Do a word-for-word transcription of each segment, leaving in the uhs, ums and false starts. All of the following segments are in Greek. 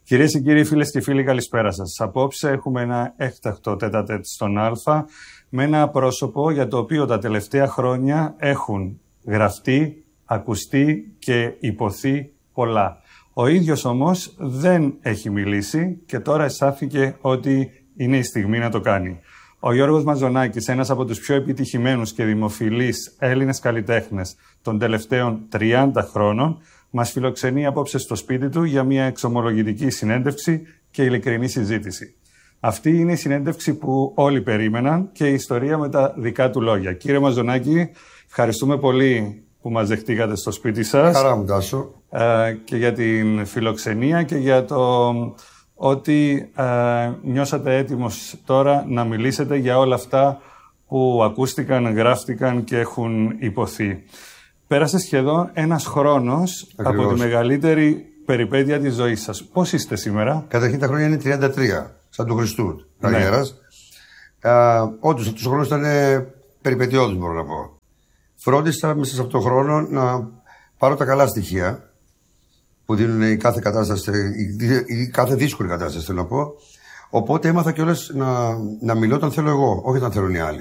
Κυρίες και κύριοι, φίλες και φίλοι, καλησπέρα σας. Απόψε έχουμε ένα έκτακτο τέτα-τέτ στον Α με ένα πρόσωπο για το οποίο τα τελευταία χρόνια έχουν γραφτεί, ακουστεί και υποθεί πολλά. Ο ίδιος όμως δεν έχει μιλήσει και τώρα αισθάνθηκε ότι είναι η στιγμή να το κάνει. Ο Γιώργος Μαζονάκης, ένας από τους πιο επιτυχημένους και δημοφιλείς Έλληνες καλλιτέχνες των τελευταίων τριάντα χρόνων, μας φιλοξενεί απόψε στο σπίτι του για μια εξομολογητική συνέντευξη και ειλικρινή συζήτηση. Αυτή είναι η συνέντευξη που όλοι περίμεναν και η ιστορία με τα δικά του λόγια. Κύριε Μαζονάκη, ευχαριστούμε πολύ που μας δεχτήκατε στο σπίτι σας. Χαρά μου, Τάσο. Ε, και για την φιλοξενία και για το ότι ε, νιώσατε έτοιμος τώρα να μιλήσετε για όλα αυτά που ακούστηκαν, γράφτηκαν και έχουν υποθεί. Πέρασε σχεδόν ένας χρόνος Ακριβώς. από τη μεγαλύτερη περιπέτεια της ζωής σας. Πώς είστε σήμερα? Καταρχήν τα χρόνια είναι τριάντα τρία, σαν του Χριστού καριέρας. Ναι. Όντως, αυτός ο χρόνος ήταν περιπετειώδης, μπορώ να πω. Φρόντισα μέσα σε αυτόν τον χρόνο να πάρω τα καλά στοιχεία που δίνουν η κάθε κατάσταση, η, η κάθε δύσκολη κατάσταση, θέλω να πω. Οπότε έμαθα κιόλας να, να μιλώ όταν θέλω εγώ, όχι όταν θέλουν οι άλλοι.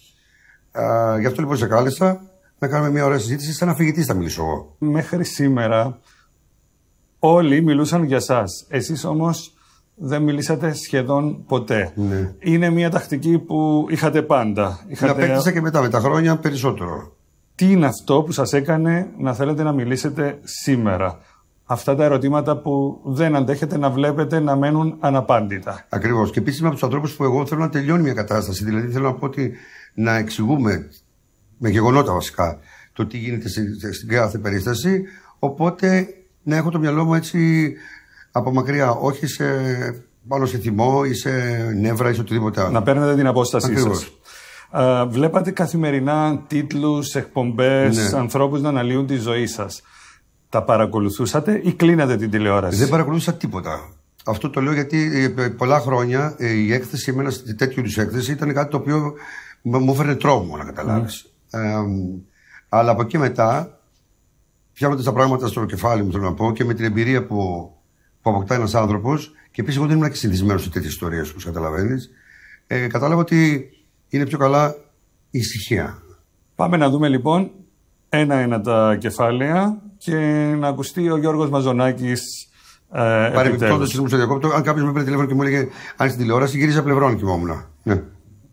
Α, γι' αυτό λοιπόν σε κάλεσα να κάνουμε μια ωραία συζήτηση, σαν αφηγητής θα μιλήσω εγώ. Μέχρι σήμερα όλοι μιλούσαν για σας. Εσείς όμως δεν μιλήσατε σχεδόν ποτέ. Ναι. Είναι μια τακτική που είχατε πάντα. Είχατε... Να απέκτησα και μετά, με τα χρόνια περισσότερο. Τι είναι αυτό που σας έκανε να θέλετε να μιλήσετε σήμερα? Αυτά τα ερωτήματα που δεν αντέχετε να βλέπετε να μένουν αναπάντητα. Ακριβώς. Και επίσης είμαι από τους ανθρώπους που εγώ θέλω να τελειώνει μια κατάσταση. Δηλαδή θέλω να πω ότι να εξηγούμε με γεγονότα βασικά το τι γίνεται στην κάθε περίσταση. Οπότε να έχω το μυαλό μου έτσι από μακριά, όχι σε, πάνω σε θυμό ή σε νεύρα ή σε οτιδήποτε άλλο. Να παίρνετε την απόστασή Ακριβώς. σας. Uh, βλέπατε καθημερινά τίτλους, εκπομπές, ναι. ανθρώπους να αναλύουν τη ζωή σας. Τα παρακολουθούσατε ή κλείνατε την τηλεόραση? Δεν παρακολούθησα τίποτα. Αυτό το λέω γιατί πολλά χρόνια η έκθεση, εμένα τέτοιου είδους έκθεση ήταν κάτι το οποίο μου έφερε τρόμο, να καταλάβεις. Mm. Ε, αλλά από εκεί μετά, πιάνοντας τα πράγματα στο κεφάλι μου, θέλω να πω, και με την εμπειρία που, που αποκτά ένας άνθρωπος, και επίσης εγώ δεν ήμουν και συνηθισμένος σε τέτοιες ιστορίες, όπως καταλαβαίνεις, ε, κατάλαβα ότι είναι πιο καλά η ησυχία. Πάμε να δούμε λοιπόν ένα-ένα τα κεφάλαια και να ακουστεί ο Γιώργος Μαζονάκης. Ε, Παρεμπιπτόντως, ήμουν στο διακόπτω, αν κάποιος με πήρε τηλέφωνο και μου έλεγε αν στην τηλεόραση, γύριζα πλευρών κοιμόμουν. Ναι.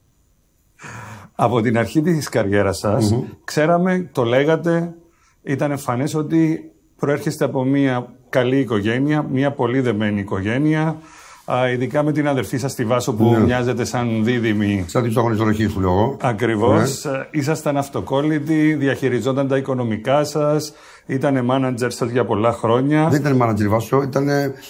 Από την αρχή της καριέρας σας, mm-hmm. ξέραμε, το λέγατε, ήταν εμφανές ότι προέρχεστε από μια καλή οικογένεια, μια πολύ δεμένη οικογένεια, α, ειδικά με την αδερφή σας τη Βάσο που mm. μοιάζετε σαν δίδυμη. Σαν την αγωνιστολογική που λέω εγώ. Ακριβώς. Mm. Ήσασταν αυτοκόλλητοι, διαχειριζόταν τα οικονομικά σας, ήτανε μάνατζερ σας για πολλά χρόνια. Δεν ήταν μάνατζερ η Βάσο, ήταν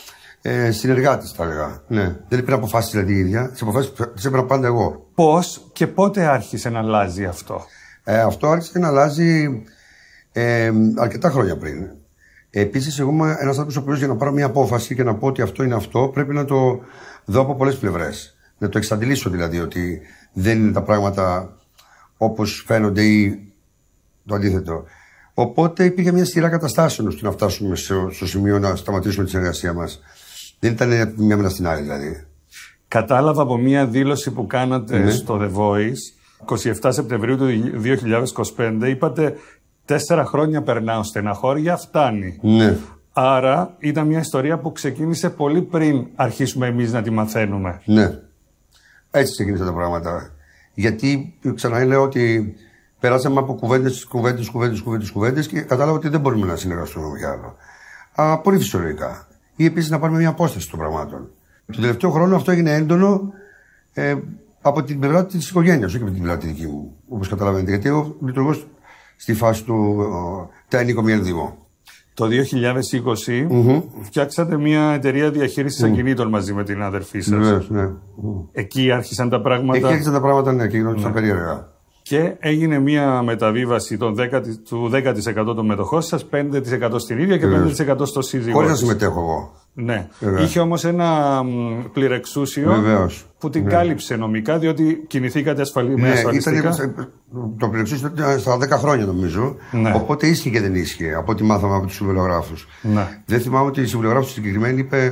ε, συνεργάτης, θα έλεγα. Ναι. Δεν έπαιρνε αποφάσεις δηλαδή η ίδια, τις αποφάσεις τις έπαιρνα πάντα εγώ. Πώς και πότε άρχισε να αλλάζει αυτό? Ε, αυτό άρχισε να αλλάζει ε, αρκετά χρόνια πριν. Επίσης, εγώ είμαι ένας άνθρωπος ο οποίος για να πάρω μια απόφαση και να πω ότι αυτό είναι αυτό, πρέπει να το δω από πολλές πλευρές. Να το εξαντλήσω δηλαδή, ότι δεν είναι τα πράγματα όπως φαίνονται ή το αντίθετο. Οπότε υπήρχε μια σειρά καταστάσεων ώστε να φτάσουμε στο σημείο να σταματήσουμε τη συνεργασία μας. Δεν ήταν μια μέρα στην άλλη δηλαδή. Κατάλαβα από μια δήλωση που κάνατε ναι. στο The Voice, εικοστή εβδόμη Σεπτεμβρίου του δύο χιλιάδες είκοσι πέντε, είπατε τέσσερα χρόνια περνάω στεναχώρια, φτάνει. Ναι. Άρα ήταν μια ιστορία που ξεκίνησε πολύ πριν αρχίσουμε εμείς να τη μαθαίνουμε. Ναι. Έτσι ξεκίνησαν τα πράγματα. Γιατί ξαναλέω ότι περάσαμε από κουβέντες, κουβέντες, κουβέντες, κουβέντες, κουβέντες και κατάλαβα ότι δεν μπορούμε να συνεργαστούμε για άλλο. Α, πολύ φυσιολογικά. Ή επίσης να πάρουμε μια απόσταση των πραγμάτων. Τον τελευταίο χρόνο αυτό έγινε έντονο ε, από την πλευρά της οικογένειας, όχι από την πλευρά τη δική μου, όπως καταλαβαίνετε. Γιατί εγώ λειτουργώ στη φάση του τέχνικο μη ενδυμό. Το δύο χιλιάδες είκοσι mm-hmm. φτιάξατε μια εταιρεία διαχείρισης mm. ακινήτων μαζί με την αδερφή σας. Βεβαίως, ναι. Εκεί άρχισαν τα πράγματα. Εκεί άρχισαν τα πράγματα, ναι, και γινόντουσαν ναι. περίεργα. Και έγινε μια μεταβίβαση των δέκα, του δέκα τοις εκατό των μετοχών σας, πέντε τοις εκατό στην ίδια και Βεβαίως. πέντε τοις εκατό στο σύζυγό. Χωρίς να συμμετέχω εγώ. Ναι. Βεβαίως. Είχε όμως ένα πληρεξούσιο Βεβαίως. που την ναι. κάλυψε νομικά, διότι κινηθήκατε ασφαλή, ναι, με ασφαλιστικά. Ήταν, το πληρεξούσιο ήταν στα δέκα χρόνια νομίζω. Ναι. Οπότε ίσχυε και δεν ίσχυε από ό,τι μάθαμε από τους συμβολογράφους. Ναι. Δεν θυμάμαι ότι η συμβολογράφος συγκεκριμένη είπε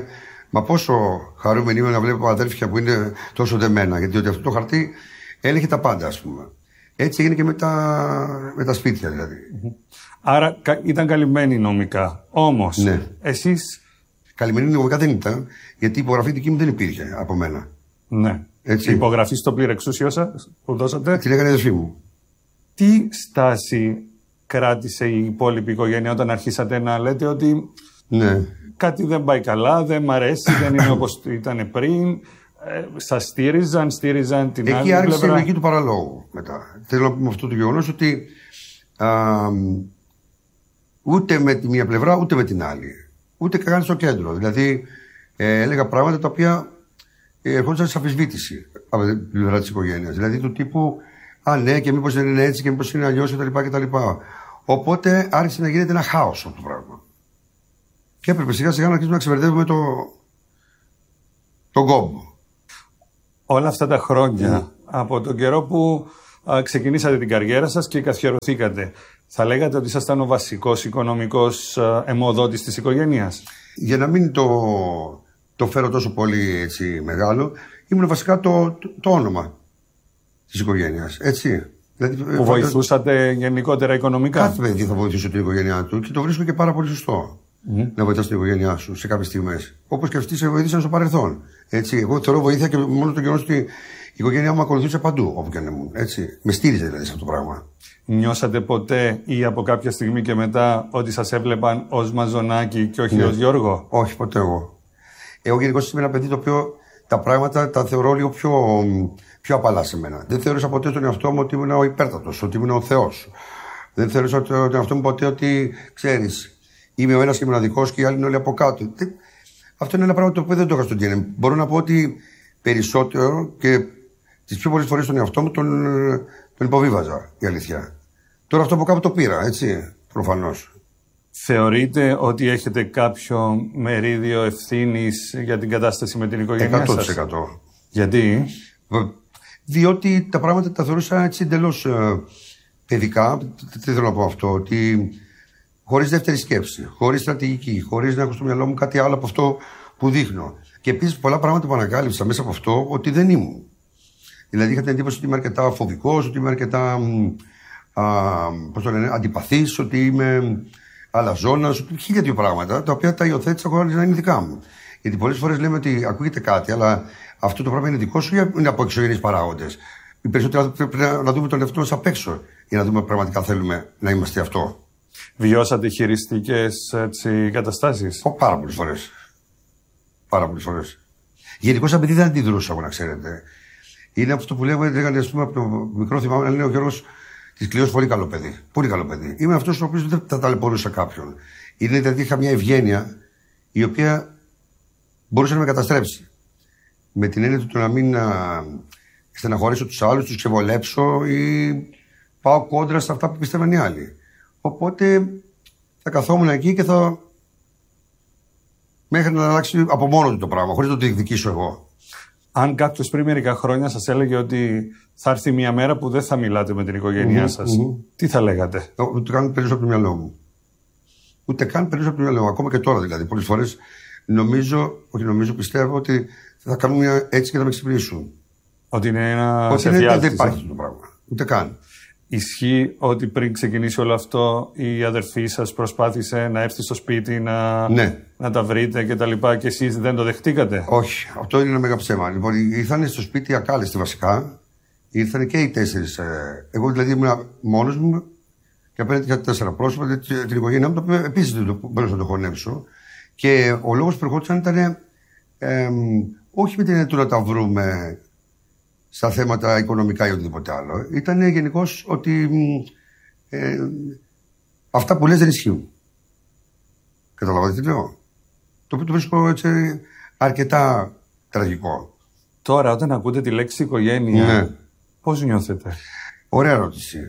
Μα πόσο χαρούμενοι είμαι να βλέπω αδέρφια που είναι τόσο δεμένα. Γιατί ότι αυτό το χαρτί έλεγε τα πάντα, ας πούμε. Έτσι έγινε και με τα, με τα σπίτια δηλαδή. Άρα ήταν καλυμμένοι νομικά. Όμως, ναι. εσείς... Καλυμμένοι νομικά δεν ήταν, γιατί η υπογραφή δική μου δεν υπήρχε από μένα. Ναι. Έτσι. Η υπογραφή στο πληρεξούσιο σας που δώσατε. Την έκανε η αδερφή μου. Τι στάση κράτησε η υπόλοιπη οικογένεια όταν αρχίσατε να λέτε ότι ναι. κάτι δεν πάει καλά, δεν μ' αρέσει, δεν είναι όπως ήταν πριν? Ε, σας στήριζαν, στήριζαν την Εκεί άλλη πλευρά? Εκεί άρχισε η λογική του παραλόγου μετά. Θέλω να πούμε αυτό το γεγονός ότι α, ούτε με τη μία πλευρά ούτε με την άλλη. Ούτε καν στο κέντρο. Δηλαδή ε, έλεγα πράγματα τα οποία ερχόντουσαν σε αμφισβήτηση από την πλευρά της οικογένειας. Δηλαδή του τύπου α, ναι, και μήπως δεν είναι έτσι και μήπως είναι αλλιώς κτλ. Οπότε άρχισε να γίνεται ένα χάος αυτό το πράγμα. Και έπρεπε σιγά σιγά να αρχίσουμε να ξεβερδεύουμε το, τον κόμπο. Όλα αυτά τα χρόνια, mm. από τον καιρό που α, ξεκινήσατε την καριέρα σας και καθιερωθήκατε, θα λέγατε ότι ήσασταν ο βασικός οικονομικός α, αιμοδότης της οικογένειας? Για να μην το, το φέρω τόσο πολύ έτσι, μεγάλο, ήμουν βασικά το, το, το όνομα της οικογένειας, έτσι. Δηλαδή, που βοηθούσατε γενικότερα οικονομικά? Κάθε παιδί θα βοηθούσε την οικογένειά του και το βρίσκω και πάρα πολύ σωστό. Mm. Να βοηθάς την οικογένειά σου σε κάποιες στιγμές. Όπως και αυτοί σε βοήθησαν στο παρελθόν. Έτσι. Εγώ θεωρώ βοήθεια και μόνο το γεγονός ότι η οικογένειά μου ακολουθούσε παντού, όπου και αν ήμουν. Έτσι. Με στήριζε δηλαδή σε αυτό το πράγμα. Νιώσατε ποτέ ή από κάποια στιγμή και μετά ότι σας έβλεπαν ως Μαζονάκη και όχι ναι. ως Γιώργο? Όχι, ποτέ εγώ. Εγώ γενικώς είμαι ένα παιδί το οποίο τα πράγματα τα θεωρώ λίγο πιο, πιο απαλά σε μένα. Δεν θεώρησα ποτέ τον εαυτό μου ότι ήμουν ο υπέρτατος, ότι ήμουν ο Θεός. Δεν θεώρησα τον εαυτό μου ποτέ ότι ξέρεις. Είμαι ο ένας και μοναδικός και οι άλλοι είναι όλοι από κάτω. Αυτό είναι ένα πράγμα το οποίο δεν το είχα στον τζι εν εμ. Μπορώ να πω ότι περισσότερο και τις πιο πολλές φορές τον εαυτό μου τον, τον υποβίβαζα, η αλήθεια. Τώρα αυτό από κάπου το πήρα, έτσι, προφανώς. Θεωρείτε ότι έχετε κάποιο μερίδιο ευθύνης για την κατάσταση με την οικογένειά σας? εκατό τοις εκατό. Γιατί? Διότι τα πράγματα τα θεωρούσα έτσι εντελώς ε, παιδικά. Τι θέλω να πω αυτό, ότι χωρίς δεύτερη σκέψη, χωρίς στρατηγική, χωρίς να έχω στο μυαλό μου κάτι άλλο από αυτό που δείχνω. Και επίσης πολλά πράγματα που ανακάλυψα μέσα από αυτό ότι δεν ήμουν. Δηλαδή είχα την εντύπωση ότι είμαι αρκετά φοβικός, ότι είμαι αρκετά α, πώς το λένε, αντιπαθής, ότι είμαι αλαζόνας, ότι χίλια δύο πράγματα τα οποία τα υιοθέτησα χωρίς να είναι δικά μου. Γιατί πολλές φορές λέμε ότι ακούγεται κάτι, αλλά αυτό το πράγμα είναι δικό σου ή είναι από εξωγενείς παράγοντες. Οι περισσότεροι πρέπει να δούμε τον εαυτό μας απ' έξω για να δούμε πραγματικά θέλουμε να είμαστε αυτό. Βιώσατε χειριστικές έτσι, καταστάσεις? Oh, πάρα πολλές φορές. Πάρα πολλές φορές. Γενικώς σαν παιδί δεν αντιδρούσα, να ξέρετε. Είναι αυτό που λέγανε, λέγανε ας πούμε, από το μικρό θυμάμαι να λένε ο Γιώργος της Κλειός πολύ καλό παιδί. Πολύ καλό παιδί. Είμαι αυτός ο οποίος δεν θα ταλαιπωρούσα κάποιον. Είναι δηλαδή είχα μια ευγένεια η οποία μπορούσε να με καταστρέψει. Με την έννοια του να μην α, στεναχωρήσω τους άλλους, τους ξεβολέψω ή πάω κόντρα σε αυτά που πιστεύαν οι άλλοι. Οπότε θα καθόμουν εκεί και θα. Μέχρι να αλλάξει από μόνο του το πράγμα, χωρίς να το διεκδικήσω εγώ. Αν κάποιος πριν μερικά χρόνια σας έλεγε ότι θα έρθει μια μέρα που δεν θα μιλάτε με την οικογένειά mm-hmm, σας, mm-hmm. τι θα λέγατε? Ούτε καν περισσότερο από το μυαλό μου. Ούτε καν περισσότερο από το μυαλό μου. Ακόμα και τώρα δηλαδή. Πολλές φορές νομίζω, όχι νομίζω, πιστεύω ότι θα κάνουν μια έτσι και θα με ξυπνήσουν. Ότι είναι ένα. Ότι είναι, δεν υπάρχει αυτό το πράγμα. Ούτε καν. Ισχύει ότι πριν ξεκινήσει όλο αυτό η αδερφή σας προσπάθησε να έρθει στο σπίτι να, ναι. να τα βρείτε και τα λοιπά και εσείς δεν το δεχτήκατε? Όχι, αυτό είναι ένα μεγάλο ψέμα. Λοιπόν, ήρθαν στο σπίτι ακάλεστοι βασικά, ήρθαν και οι τέσσερις. Εγώ δηλαδή ήμουν μόνος μου και απέναντι είχα τέσσερα πρόσωπα, την οικογένειά μου, το οποίο επίσης δεν μπορούσα να το χωνέψω. Και ο λόγος που ερχόντουσαν ήταν ε, όχι με την έννοια του να τα βρούμε στα θέματα οικονομικά ή οτιδήποτε άλλο. Ήταν γενικώς ότι ε, αυτά που λες δεν ισχύουν. Καταλαβαίνετε τι λέω? Το οποίο το βρίσκω έτσι αρκετά τραγικό. Τώρα όταν ακούτε τη λέξη οικογένεια, ναι. πώς νιώθετε? Ωραία ερώτηση.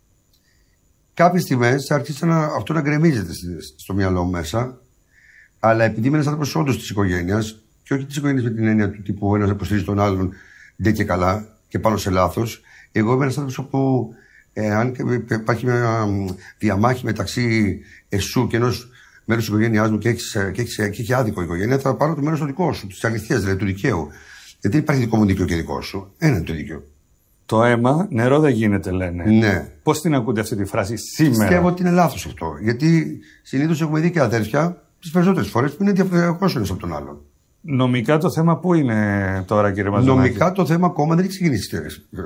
Κάποιες στιγμές άρχισε να, αυτό να γκρεμίζεται στο μυαλό μου μέσα, αλλά επειδή είμαι ένας άνθρωπος όντως της οικογένειας και όχι της οικογένειας με την έννοια του τύπου ένας υποστηρίζει τον άλλον ντε και καλά και πάνω σε λάθος. Εγώ είμαι ένας άνθρωπος όπου ε, αν υπάρχει μια διαμάχη μεταξύ εσού και ενός μέρος της οικογένειάς μου και έχει άδικο η οικογένεια, θα πάρω το μέρος το δικό σου, της αληθείας, δηλαδή του δικαίου. Γιατί δεν υπάρχει δικό μου δίκαιο και δικό σου. Ένα είναι το δίκαιο. Το αίμα νερό δεν γίνεται, λένε. Ναι. Πώς την ακούτε αυτή τη φράση σήμερα? Πιστεύω ότι είναι λάθος αυτό. Γιατί συνήθως έχουμε δει και αδέρφια, τις περισσότερες φορές, που είναι διαφορετικός ένας από τον άλλον. Νομικά το θέμα πού είναι τώρα, κύριε Μαζονάκη? Νομικά το θέμα ακόμα δεν έχει ξεκινήσει.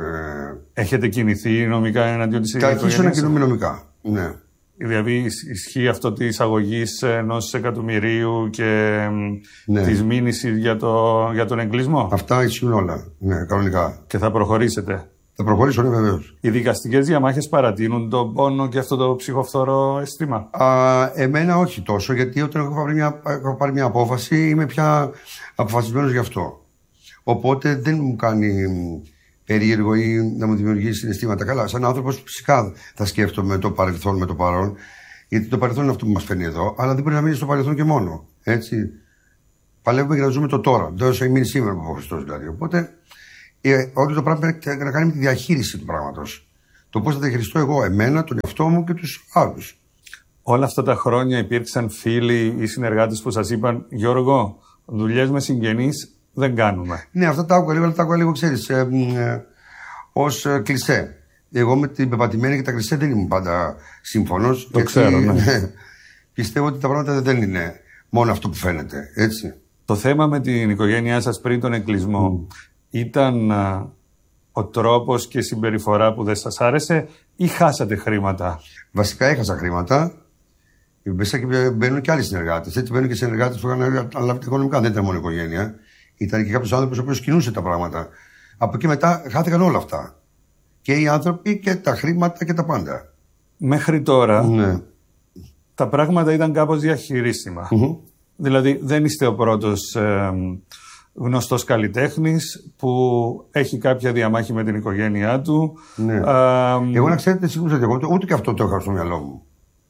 Έχετε κινηθεί νομικά εναντίον της οικογένειας? Θα αρχίσω να κινούμε νομικά. Ναι. Δηλαδή ισχύει αυτό της αγωγής ενός εκατομμυρίου και ναι. της μήνυσης για, το, για τον εγκλισμό? Αυτά ισχύουν όλα. Ναι, κανονικά. Και θα προχωρήσετε? Θα προχωρήσω, ναι, βεβαίως. Οι δικαστικές διαμάχες παρατείνουν τον πόνο και αυτό το ψυχοφθόρο αίσθημα? Α, εμένα όχι τόσο, γιατί όταν έχω πάρει μια, έχω πάρει μια απόφαση είμαι πια αποφασισμένος γι' αυτό. Οπότε δεν μου κάνει περίεργο ή να μου δημιουργήσει συναισθήματα. Καλά, σαν άνθρωπος φυσικά θα σκέφτομαι το παρελθόν με το παρόν, γιατί το παρελθόν είναι αυτό που μας φέρνει εδώ, αλλά δεν μπορεί να μείνει στο παρελθόν και μόνο. Έτσι. Παλεύουμε για να ζούμε το τώρα. Δεν θα μείνει σήμερα από ο Χριστός δηλαδή. Οπότε ε, όλο το πράγμα έχει να κάνει με τη διαχείριση του πράγματος. Το πώς θα διαχειριστώ εγώ εμένα, τον εαυτό μου και τους άλλους. Όλα αυτά τα χρόνια υπήρξαν φίλοι ή συνεργάτες που σας είπαν, Γιώργο, δουλειές με συγγενείς δεν κάνουμε? Ναι, αυτά τα άκουγα λίγο, αλλά τα άκουγα λίγο, ξέρεις, ε, ε, ως ε, κλισέ. Εγώ με την πεπατημένη και τα κλισέ δεν ήμουν πάντα σύμφωνος. Το ξέρω, ναι. Πιστεύω ότι τα πράγματα δεν είναι μόνο αυτό που φαίνεται, έτσι. Το θέμα με την οικογένειά σας πριν τον εγκλισμό mm. ήταν α, ο τρόπος και η συμπεριφορά που δεν σας άρεσε ή χάσατε χρήματα? Βασικά έχασα χρήματα. Μέσα και μπαίνουν και άλλοι συνεργάτες. Έτσι μπαίνουν και συνεργάτες που είχαν αναλάβει τα οικονομικά. Δεν ήταν μόνο οικογένεια. Ήταν και κάποιος άνθρωπος ο οποίος κινούσε τα πράγματα. Από εκεί μετά χάθηκαν όλα αυτά. Και οι άνθρωποι και τα χρήματα και τα πάντα. Μέχρι τώρα ναι. τα πράγματα ήταν κάπως διαχειρίσιμα. Mm-hmm. Δηλαδή δεν είστε ο πρώτος ε, γνωστός καλλιτέχνης που έχει κάποια διαμάχη με την οικογένειά του. Ναι. Ε, εγώ να ξέρετε σίγουρα ότι εγώ ούτε και αυτό το είχα στο μυαλό μου.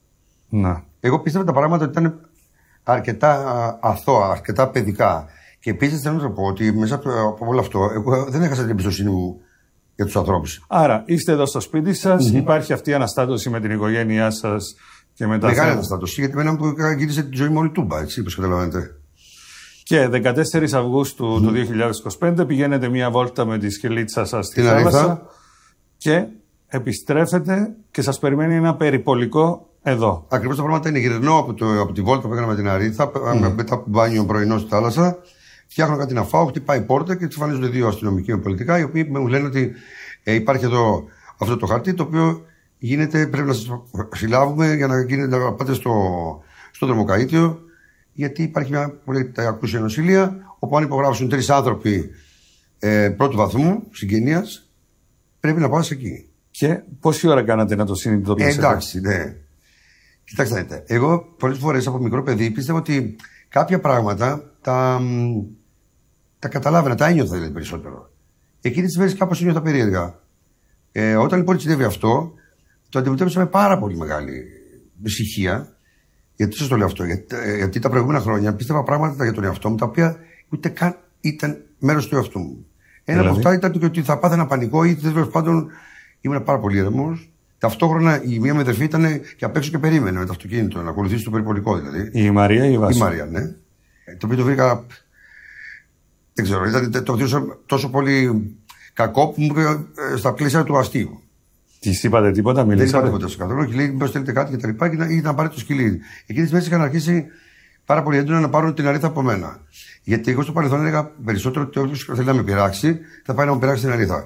Να. Εγώ πίστευα τα πράγματα ότι ήταν αρκετά αθώα, αρκετά παιδικά. Και επίσης θέλω να πω ότι μέσα από όλο αυτό, εγώ δεν έχασα την εμπιστοσύνη μου για τους ανθρώπους. Άρα είστε εδώ στο σπίτι σας, mm-hmm. υπάρχει αυτή η αναστάτωση με την οικογένειά σας και μετά. Μεγάλη θα... αναστάτωση, γιατί μένα μου γύρισε τη ζωή μου όλη τούμπα, έτσι, όπως καταλαβαίνετε. Και δεκατέσσερις Αυγούστου mm-hmm. του δύο χιλιάδες είκοσι πέντε πηγαίνετε μία βόλτα με τη σκυλίτσα σας στη θάλασσα και επιστρέφετε και σας περιμένει ένα περιπολικό εδώ. Ακριβώς τα πράγματα είναι. Γυρνώ από, το, από τη βόλτα που έκανα με την Αρήθα, mm. μετά από μπάνιο πρωινό στη θάλασσα, φτιάχνω κάτι να φάω, χτυπάει η πόρτα και εμφανίζονται δύο αστυνομικοί με πολιτικά, οι οποίοι μου λένε ότι ε, υπάρχει εδώ αυτό το χαρτί, το οποίο γίνεται, πρέπει να σας συλλάβουμε για να, γίνεται, να πάτε στο, στο δρομοκαΐτιο, γιατί υπάρχει μια πολύ ακούσια νοσηλεία, όπου αν υπογράψουν τρεις άνθρωποι ε, πρώτου βαθμού συγγενείας, πρέπει να πας εκεί. Και πόση ώρα κάνατε να το συνειδητοποιήσετε? Ε, εντάξει, ναι. Κοιτάξτε, δείτε. Εγώ πολλές φορές από μικρό παιδί πίστευα ότι κάποια πράγματα τα, τα καταλάβαινα, τα ένιωθα δηλαδή περισσότερο. Εκείνη τις μέρες κάπως ένιωθα περίεργα. Ε, όταν λοιπόν συνέβη αυτό, το αντιμετώπισα με πάρα πολύ μεγάλη ησυχία. Γιατί σας το λέω αυτό? Γιατί, γιατί τα προηγούμενα χρόνια πίστευα πράγματα για τον εαυτό μου τα οποία ούτε καν ήταν μέρος του εαυτού μου. Ένα δηλαδή? από αυτά ήταν ότι θα πάθαινα πανικό ή τέλος πάντων ήμουν πάρα πολύ ήρεμος. Ταυτόχρονα η μία μου αδερφή ήταν και απ' έξω και περίμενε με το αυτοκίνητο να ακολουθήσει το περιπολικό δηλαδή. Η Μαρία ή η Βάση? Η Μαρία, ναι. Το οποίο το βρήκα. Δεν ξέρω, ήταν το βρίσκα τόσο πολύ κακό που μου είπε στα πλαίσια του αστείου. Τη είπατε τίποτα, μιλήσατε? Δεν είπα τίποτα στο καθόλου και λέει: μήπως θέλετε κάτι και τα λοιπά, και ήταν να πάρει το σκυλί. Εκείνες τις μέρες είχαν αρχίσει πάρα πολύ έντονα να πάρουν την Αρήθα από μένα. Γιατί εγώ στο παρελθόν έλεγα περισσότερο ότι όποιος θέλει να με πειράξει θα πάει να μου πειράξει την Αρήθα.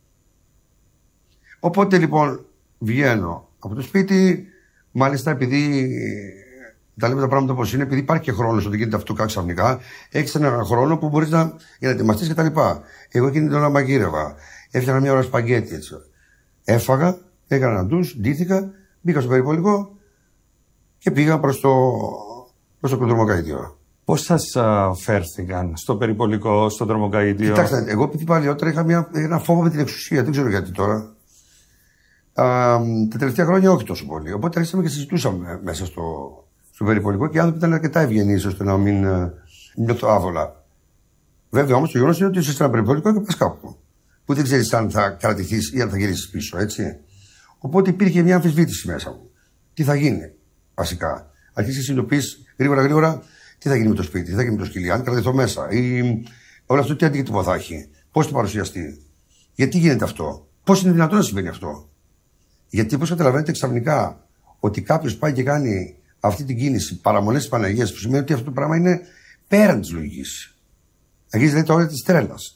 Οπότε λοιπόν βγαίνω από το σπίτι, μάλιστα επειδή τα λέμε τα πράγματα όπως είναι, επειδή υπάρχει και χρόνος ότι γίνεται αυτό κάτι ξαφνικά, έχεις έναν χρόνο που μπορείς να, για να ετοιμαστείς και τα λοιπά. Εγώ εκείνη την ώρα μαγείρευα, έφτιανα μια ώρα σπαγκέτι έτσι. Έφαγα, έκανα ένα ντους, ντύθηκα, μπήκα στο περιπολικό και πήγα προς το, προς το δρομοκαΐτιο. Πώς σας α, φέρθηκαν στο περιπολικό, στο δρομοκαΐτιο? Κοιτάξτε, εγώ επειδή παλιότερα είχα μια, ένα φόβο με την εξουσία, δεν ξέρω γιατί τώρα. Α, τα τελευταία χρόνια όχι τόσο πολύ. Οπότε άρχισαμε και συζητούσαμε μέσα στο, στο περιπολικό και οι άνθρωποι ήταν αρκετά ευγενείς ώστε να μην νιώθω άβολα. Βέβαια όμως το γεγονός είναι ότι είσαι σε ένα περιπολικό και πας κάπου. Που δεν ξέρεις αν θα κρατηθείς ή αν θα γυρίσεις πίσω, έτσι. Οπότε υπήρχε μια αμφισβήτηση μέσα μου. Τι θα γίνει, βασικά. αρχίσει και συνειδητοποιεί γρήγορα γρήγορα τι θα γίνει με το σπίτι, τι θα γίνει με το σκυλί, αν κρατηθώ μέσα. Ή όλο αυτό τι αντίκτυπο θα έχει, πώς θα παρουσιαστεί, γιατί γίνεται αυτό, πώς είναι δυνατόν να συμβαίνει αυτό. Γιατί πώς καταλαβαίνετε ξαφνικά ότι κάποιος πάει και κάνει αυτή την κίνηση παραμονές της Παναγίας, που σημαίνει ότι αυτό το πράγμα είναι πέραν της λογικής. Αγγίζει δηλαδή τα όρια της τρέλας.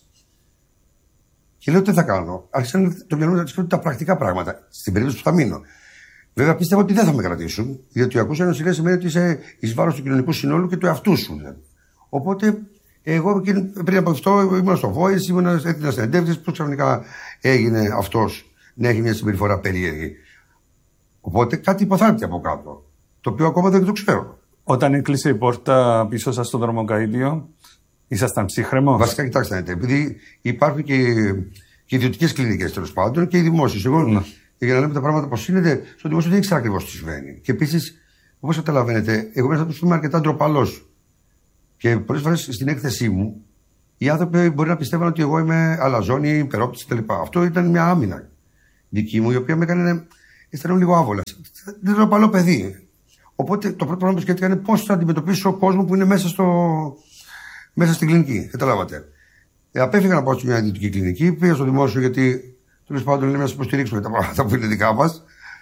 Και λέω τι θα κάνω. Άρχισαν το μυαλό μου να σκέφτονται τα πρακτικά πράγματα, στην περίπτωση που θα μείνω. Βέβαια πίστευα ότι δεν θα με κρατήσουν, γιατί ο ακούσαν νοσηλεία σημαίνει ότι είσαι εις βάρος του κοινωνικού συνόλου και του εαυτού σου. Δηλαδή. Οπότε εγώ πριν από αυτό ήμουν στο Voice, ήμουν έτοιμα συνεντεύξεις, που ξαφνικά έγινε αυτός να έχει μια συμπεριφορά περίεργη. Οπότε κάτι υποθάλπτει από κάτω, το οποίο ακόμα δεν το ξέρω. Όταν έκλεισε η πόρτα πίσω σας στο δρομοκαΐδιο, ήσασταν ψύχρεμος? Βασικά, κοιτάξτε, επειδή υπάρχουν και, και ιδιωτικές κλινικές τέλος πάντων και οι δημόσιες. Εγώ, ναι. Για να λέμε τα πράγματα πώς είναι, στο δημόσιο δεν ήξερα ακριβώς τι συμβαίνει. Και επίσης, όπως καταλαβαίνετε, εγώ μέσα από το είμαι αρκετά ντροπαλός. Και πολλές φορές στην έκθεσή μου, οι άνθρωποι μπορεί να πιστεύουν ότι εγώ είμαι αλαζόνη, υπερόπτηση κτλ. Αυτό ήταν μια άμυνα δική μου, η οποία με έκανε αισθανόμουν λίγο άβολα. Δεν ήταν καλό παιδί. Οπότε το πρώτο πράγμα που σκέφτηκα είναι πώς θα αντιμετωπίσω κόσμο που είναι μέσα, στο... μέσα στην κλινική. Καταλάβατε. Ε, απέφυγα να πάω σε μια ιδιωτική κλινική, πήγα στο δημόσιο γιατί τέλος πάντων είναι να σα υποστηρίξουμε τα πράγματα που είναι δικά μας.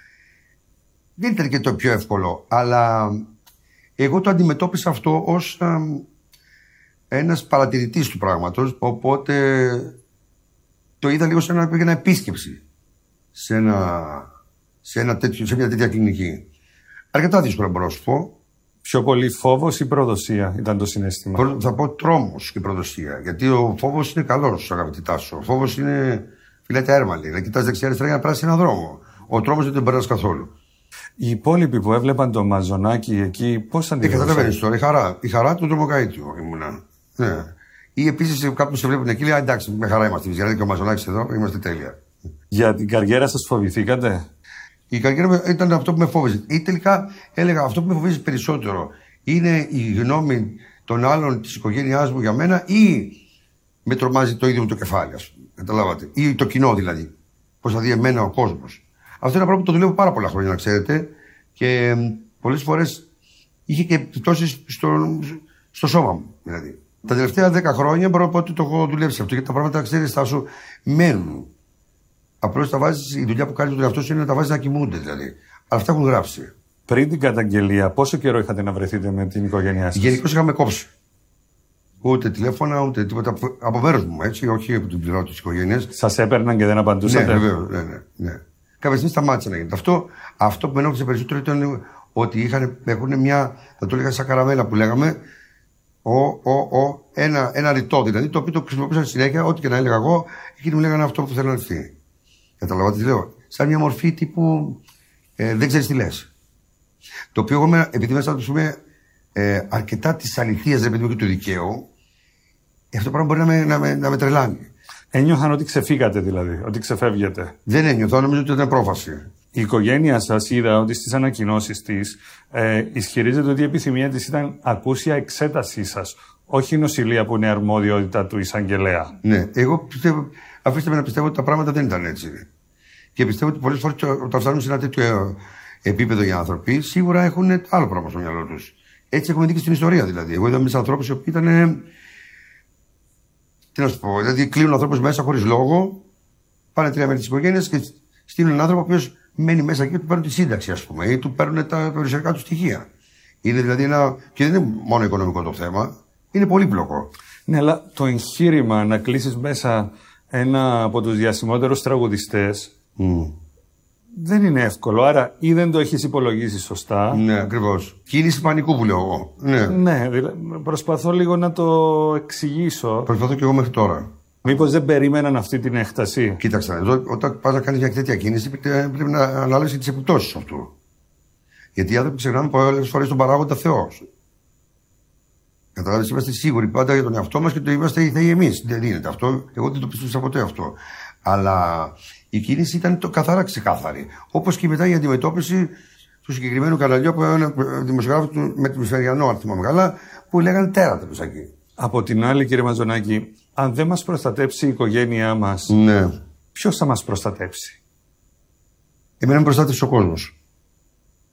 Δεν ήταν και το πιο εύκολο, αλλά εγώ το αντιμετώπισα αυτό ως α, ένας παρατηρητής του πράγματος, οπότε το είδα λίγο σαν να πήγαινα επίσκεψη σε, ένα, σε, ένα τέτοιο, σε μια τέτοια κλινική. Αρκετά δύσκολο μπορώ να σου πω. Πιο πολύ φόβος ή προδοσία ήταν το συναίσθημα? Θα πω τρόμος και προδοσία, γιατί ο φόβος είναι καλός, αγαπητή Τάσο. Ο φόβος είναι, φυλέται έρμαλη, να κοιτάς δεξιά-αριστερά για να περάσει έναν δρόμο. Ο τρόμος δεν τον περνάς καθόλου. Οι υπόλοιποι που έβλεπαν το μαζονάκι εκεί, πώς αντιλαμβάνονται? Ε, καταλαβαίνεις τώρα, η χαρά, η χαρά του δρομοκαΐτιου ήμουνα. Ναι. Ή επίσης κάποιοι σε βλέπουν εκεί, λέει εντάξει, με χαρά είμαστε εμείς, γιατί και ο μαζονάκης εδώ, είμαστε τέλεια. Για την καριέρα σας φοβηθήκατε? Η καριέρα ήταν αυτό που με φόβιζε. Ή τελικά έλεγα αυτό που με φοβίζει περισσότερο είναι η γνώμη των άλλων της οικογένειάς μου για μένα, ή με τρομάζει το ίδιο μου το κεφάλι, ας πούμε. Καταλάβατε. Ή το κοινό δηλαδή. Πώς θα δει εμένα ο κόσμος. Αυτό είναι ένα πράγμα που το δουλεύω πάρα πολλά χρόνια, να ξέρετε. Και πολλές φορές είχε και επιπτώσεις στο, στο σώμα μου. Δηλαδή. Τα τελευταία δέκα χρόνια μπορώ να πω ότι το έχω δουλέψει αυτό. Γιατί τα πράγματα, ξέρεις, θα σου μένουν. Απλώς τα βάζεις, η δουλειά που κάνει τον εαυτό σου είναι να τα βάζεις να κοιμούνται δηλαδή. Αλλά αυτά έχουν γράψει. Πριν την καταγγελία, πόσο καιρό είχατε να βρεθείτε με την οικογένειά σας? Γενικώς είχαμε κόψει. Ούτε τηλέφωνα, ούτε τίποτα. Από μέρος μου, έτσι, όχι από την πλευρά της οικογένειας. Σας έπαιρναν και δεν απαντούσατε? Ναι, βεβαίως, ναι, ναι, ναι. Κάποια στιγμή σταμάτησε να γίνεται. Αυτό, αυτό που με ενόχλησε περισσότερο ήταν ότι είχαν, έχουν μια, θα το έλεγα σαν καραμέλα που λέγαμε, ο, ο, ο, ένα, ένα ρητό δηλαδή, το οποίο το χρησιμοποιούσαν συνέχεια, ό,τι και να έλεγα εγώ, εκείνοι μου λέγανε αυτό που θέλανε αυτοί. Καταλαβαίνετε τι λέω. Σαν μια μορφή τύπου ε, δεν ξέρεις τι λες. Το οποίο εγώ, με, επειδή μέσα του πούμε ε, αρκετά τη αληθεία, δεν παιδί μου, και του δικαίου, αυτό το πράγμα μπορεί να με, να με, να με τρελάνει. Ένιωθαν ότι ξεφύγατε δηλαδή, ότι ξεφεύγετε? Δεν ένιωθα, νομίζω ότι ήταν πρόφαση. Η οικογένεια σας είδα ότι στις ανακοινώσεις της ε, ισχυρίζεται ότι η επιθυμία της ήταν ακούσια εξέτασή σας, όχι η νοσηλεία που είναι αρμοδιότητα του εισαγγελέα. Ναι, εγώ πιστεύω, αφήστε με να πιστεύω ότι τα πράγματα δεν ήταν έτσι. Και πιστεύω ότι πολλές φορές όταν φτάνουν σε ένα τέτοιο επίπεδο οι άνθρωποι, σίγουρα έχουν άλλο πράγμα στο μυαλό τους. Έτσι έχουμε δει και στην ιστορία δηλαδή. Εγώ είδα με ανθρώπους που ήταν. Τι να σου πω, δηλαδή κλείνουν ανθρώπους μέσα χωρίς λόγο, πάνε τρία μέρη της οικογένειας και στείλουν έναν άνθρωπο ο οποίος μένει μέσα εκεί και του παίρνουν τη σύνταξη, ας πούμε, ή του παίρνουν τα περιουσιακά του στοιχεία. Είναι δηλαδή ένα. Και δεν είναι μόνο οικονομικό το θέμα, είναι πολύπλοκο. Ναι, αλλά το εγχείρημα να κλείσεις μέσα ένα από τους διασημότερους τραγουδιστές mm. δεν είναι εύκολο. Άρα ή δεν το έχεις υπολογίσει σωστά. Ναι, ακριβώς. Κίνηση πανικού που λέω εγώ. Ναι, ναι, προσπαθώ λίγο να το εξηγήσω. Προσπαθώ και εγώ μέχρι τώρα. Μήπως δεν περίμεναν αυτή την έκταση? Κοίταξε, εδώ, όταν πας να κάνεις μια τέτοια κίνηση, πρέπει να αναλάβεις τις επιπτώσεις αυτού. Γιατί οι άνθρωποι ξεχνάμε πολλές φορές τον παράγοντα Θεό. Καταλάβεις, είμαστε σίγουροι πάντα για τον εαυτό μας και το είμαστε οι Θεοί εμείς. Δεν είναι αυτό. Εγώ δεν το πίστεψα ποτέ αυτό. Αλλά η κίνηση ήταν το καθαρά ξεκάθαρη. Όπως και μετά η αντιμετώπιση του συγκεκριμένου καναλιού από ένα δημοσιογράφο με το Μεσημεριανό, αν θυμάμαι καλά, που λέγανε τέρατα τους εκεί. Από την άλλη, κύριε Μαζονάκη, αν δεν μας προστατέψει η οικογένειά μας, ναι. ποιος θα μας προστατέψει? Εμένα με προστάτευσε ο κόσμος.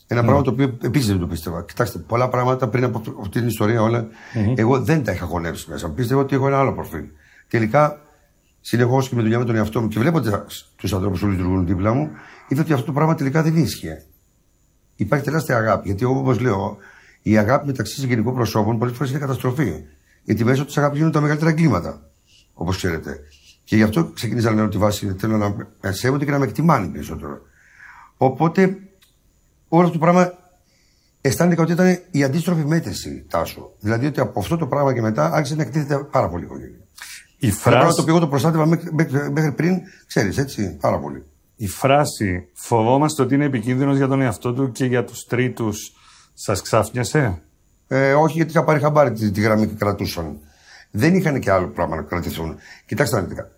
Ένα mm. πράγμα το οποίο επίσης δεν το πίστευα. Κοιτάξτε, πολλά πράγματα πριν από αυτή την ιστορία όλα, mm-hmm. εγώ δεν τα είχα χωνέψει μέσα. Πίστευα ότι έχω ένα άλλο προφίλ. Τελικά, συνεχώς και με δουλειά με τον εαυτό μου και βλέποντα τους ανθρώπους που λειτουργούν δίπλα μου, είδα ότι αυτό το πράγμα τελικά δεν ίσχυε. Υπάρχει τεράστια αγάπη. Γιατί, όπως λέω, η αγάπη μεταξύ συγγενικών προσώπων πολλές φορές είναι καταστροφή. Γιατί μέσω της αγάπης γίνονται τα μεγαλύτερα εγκλήματα. Όπως ξέρετε. Και γι' αυτό ξεκίνησα να λέω τη βάση. Θέλω να με σέβονται και να με εκτιμάνε περισσότερο. Οπότε, όλο αυτό το πράγμα αισθάνεται ότι ήταν η αντίστροφη μέτρηση, Τάσο. Δηλαδή ότι από αυτό το πράγμα και μετά άρχισε να εκτίθεται πάρα πολύ η οικογένεια. Η φράση... πράγμα το οποίο εγώ το προστάτευα μέχρι, μέχρι πριν, ξέρεις, έτσι, πάρα πολύ. Η φράση «φοβόμαστε ότι είναι επικίνδυνος για τον εαυτό του και για τους τρίτους» σας ξάφνιασε? Ε, όχι, γιατί είχα πάρει χαμπάρι τη, τη γραμμή και κρατούσαν. Δεν είχαν και άλλο πράγμα να κρατηθούν. Κοιτάξτε αναλυτικά.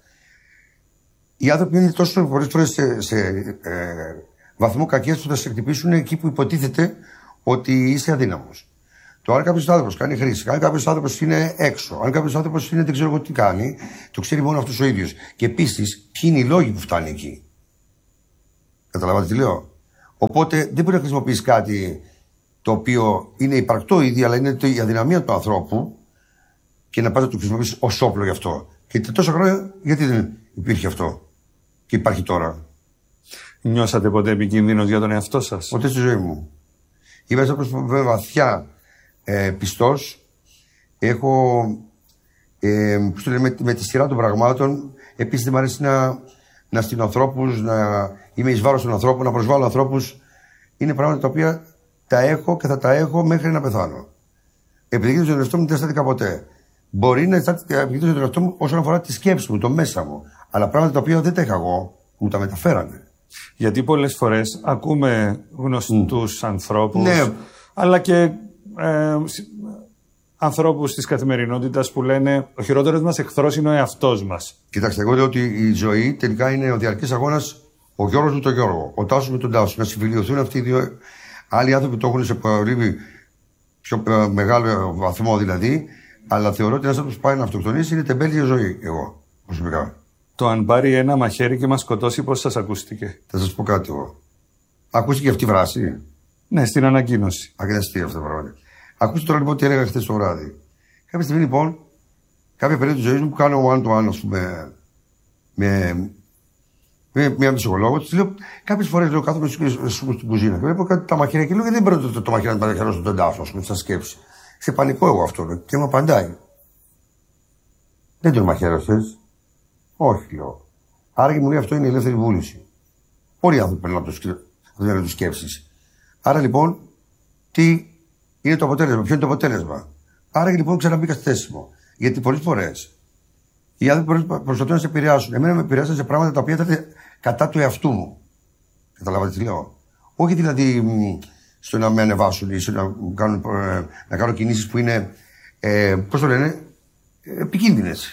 Οι άνθρωποι είναι τόσο πολλές φορές σε, σε ε, βαθμό κακίας που θα σε χτυπήσουν εκεί που υποτίθεται ότι είσαι αδύναμος. Το αν κάποιος άνθρωπος κάνει χρήση, αν κάποιος άνθρωπος είναι έξω, αν κάποιος άνθρωπος είναι δεν ξέρω εγώ τι κάνει, το ξέρει μόνο αυτός ο ίδιος. Και επίσης, ποιοι είναι οι λόγοι που φτάνει εκεί. Καταλαβαίνετε τι λέω. Οπότε δεν μπορεί να χρησιμοποιήσει κάτι το οποίο είναι υπαρκτό ήδη, αλλά είναι η αδυναμία του ανθρώπου και να πας να το χρησιμοποιήσει ως όπλο γι' αυτό. Και τόσα χρόνια γιατί δεν υπήρχε αυτό και υπάρχει τώρα. Νιώσατε ποτέ επικίνδυνος για τον εαυτό σας? Ποτέ στη ζωή μου. Είμαι ένας άνθρωπος βαθιά ε, πιστός. Έχω ε, με, με τη σειρά των πραγμάτων. Επίσης δεν μου αρέσει να, να στείλω ανθρώπους, να είμαι εις βάρος των ανθρώπων, να προσβάλλω ανθρώπους. Είναι πράγματα τα οποία τα έχω και θα τα έχω μέχρι να πεθάνω. Επιδικήσω τον εαυτό μου δεν αισθάνθηκα ποτέ. Μπορεί να επιδικήσω τον εαυτό μου όσον αφορά τη σκέψη μου, το μέσα μου. Αλλά πράγματα τα οποία δεν τα είχα εγώ, μου τα μεταφέρανε. Γιατί πολλές φορές ακούμε γνωστούς mm. ανθρώπους, ναι. αλλά και ε, ανθρώπους της καθημερινότητας που λένε ο χειρότερος μας εχθρός είναι ο εαυτός μας. Κοιτάξτε, εγώ λέω ότι η ζωή τελικά είναι ο διαρκής αγώνας, ο Γιώργος με τον Γιώργο, ο Τάσος με τον Τάσο. Να συμφιλειωθούν αυτοί οι δύο. Άλλοι άνθρωποι το έχουν σε πολύ πιο μεγάλο βαθμό δηλαδή, αλλά θεωρώ ότι ένας άνθρωπος που πάει να αυτοκτονήσει είναι τεμπέλη ζωή, εγώ προσωπικά. Το αν πάρει ένα μαχαίρι και μας σκοτώσει, πώς σας ακούστηκε? Θα σας πω κάτι εγώ. Ακούστηκε αυτή η φράση? Ναι, στην ανακοίνωση. Αγναστή αυτό το πράγμα. Ακούστε τώρα λοιπόν τι έλεγα χθες το βράδυ. Κάποια στιγμή λοιπόν, κάποια περίοδο της ζωής μου που κάνω one to one, ας πούμε, με, με μια ψυχολόγο, της λέω κάποιες φορές λέω κάθομαι στην κουζίνα και βλέπω κάτι τα μαχαίρια και λέω γιατί δεν παίρνω το, το, το μαχαίρι να παραχαιρώσω τον τάφο, ας πούμε, στα σκέψη. Σε πανικό εγώ αυτό λέω, και μου απαντάει. Δεν τον μαχαίρωσες? Όχι, λέω. Άρα και μου λέει αυτό είναι η ελεύθερη βούληση. Πολλοί άνθρωποι παίρνουν από το σκέψεις. Άρα λοιπόν, τι είναι το αποτέλεσμα, ποιο είναι το αποτέλεσμα. Άρα λοιπόν ξαναμπήκα στη θέση μου. Γιατί πολλές φορές οι άνθρωποι προσπαθούν να σε επηρεάσουν. Εμένα με επηρεάσαν σε πράγματα τα οποία ήταν κατά του εαυτού μου. Καταλάβατε τι λέω? Όχι δηλαδή στο να με ανεβάσουν ή στο να, κάνουν, να κάνω κινήσεις που είναι, ε, πώς το λένε, επικίνδυνες.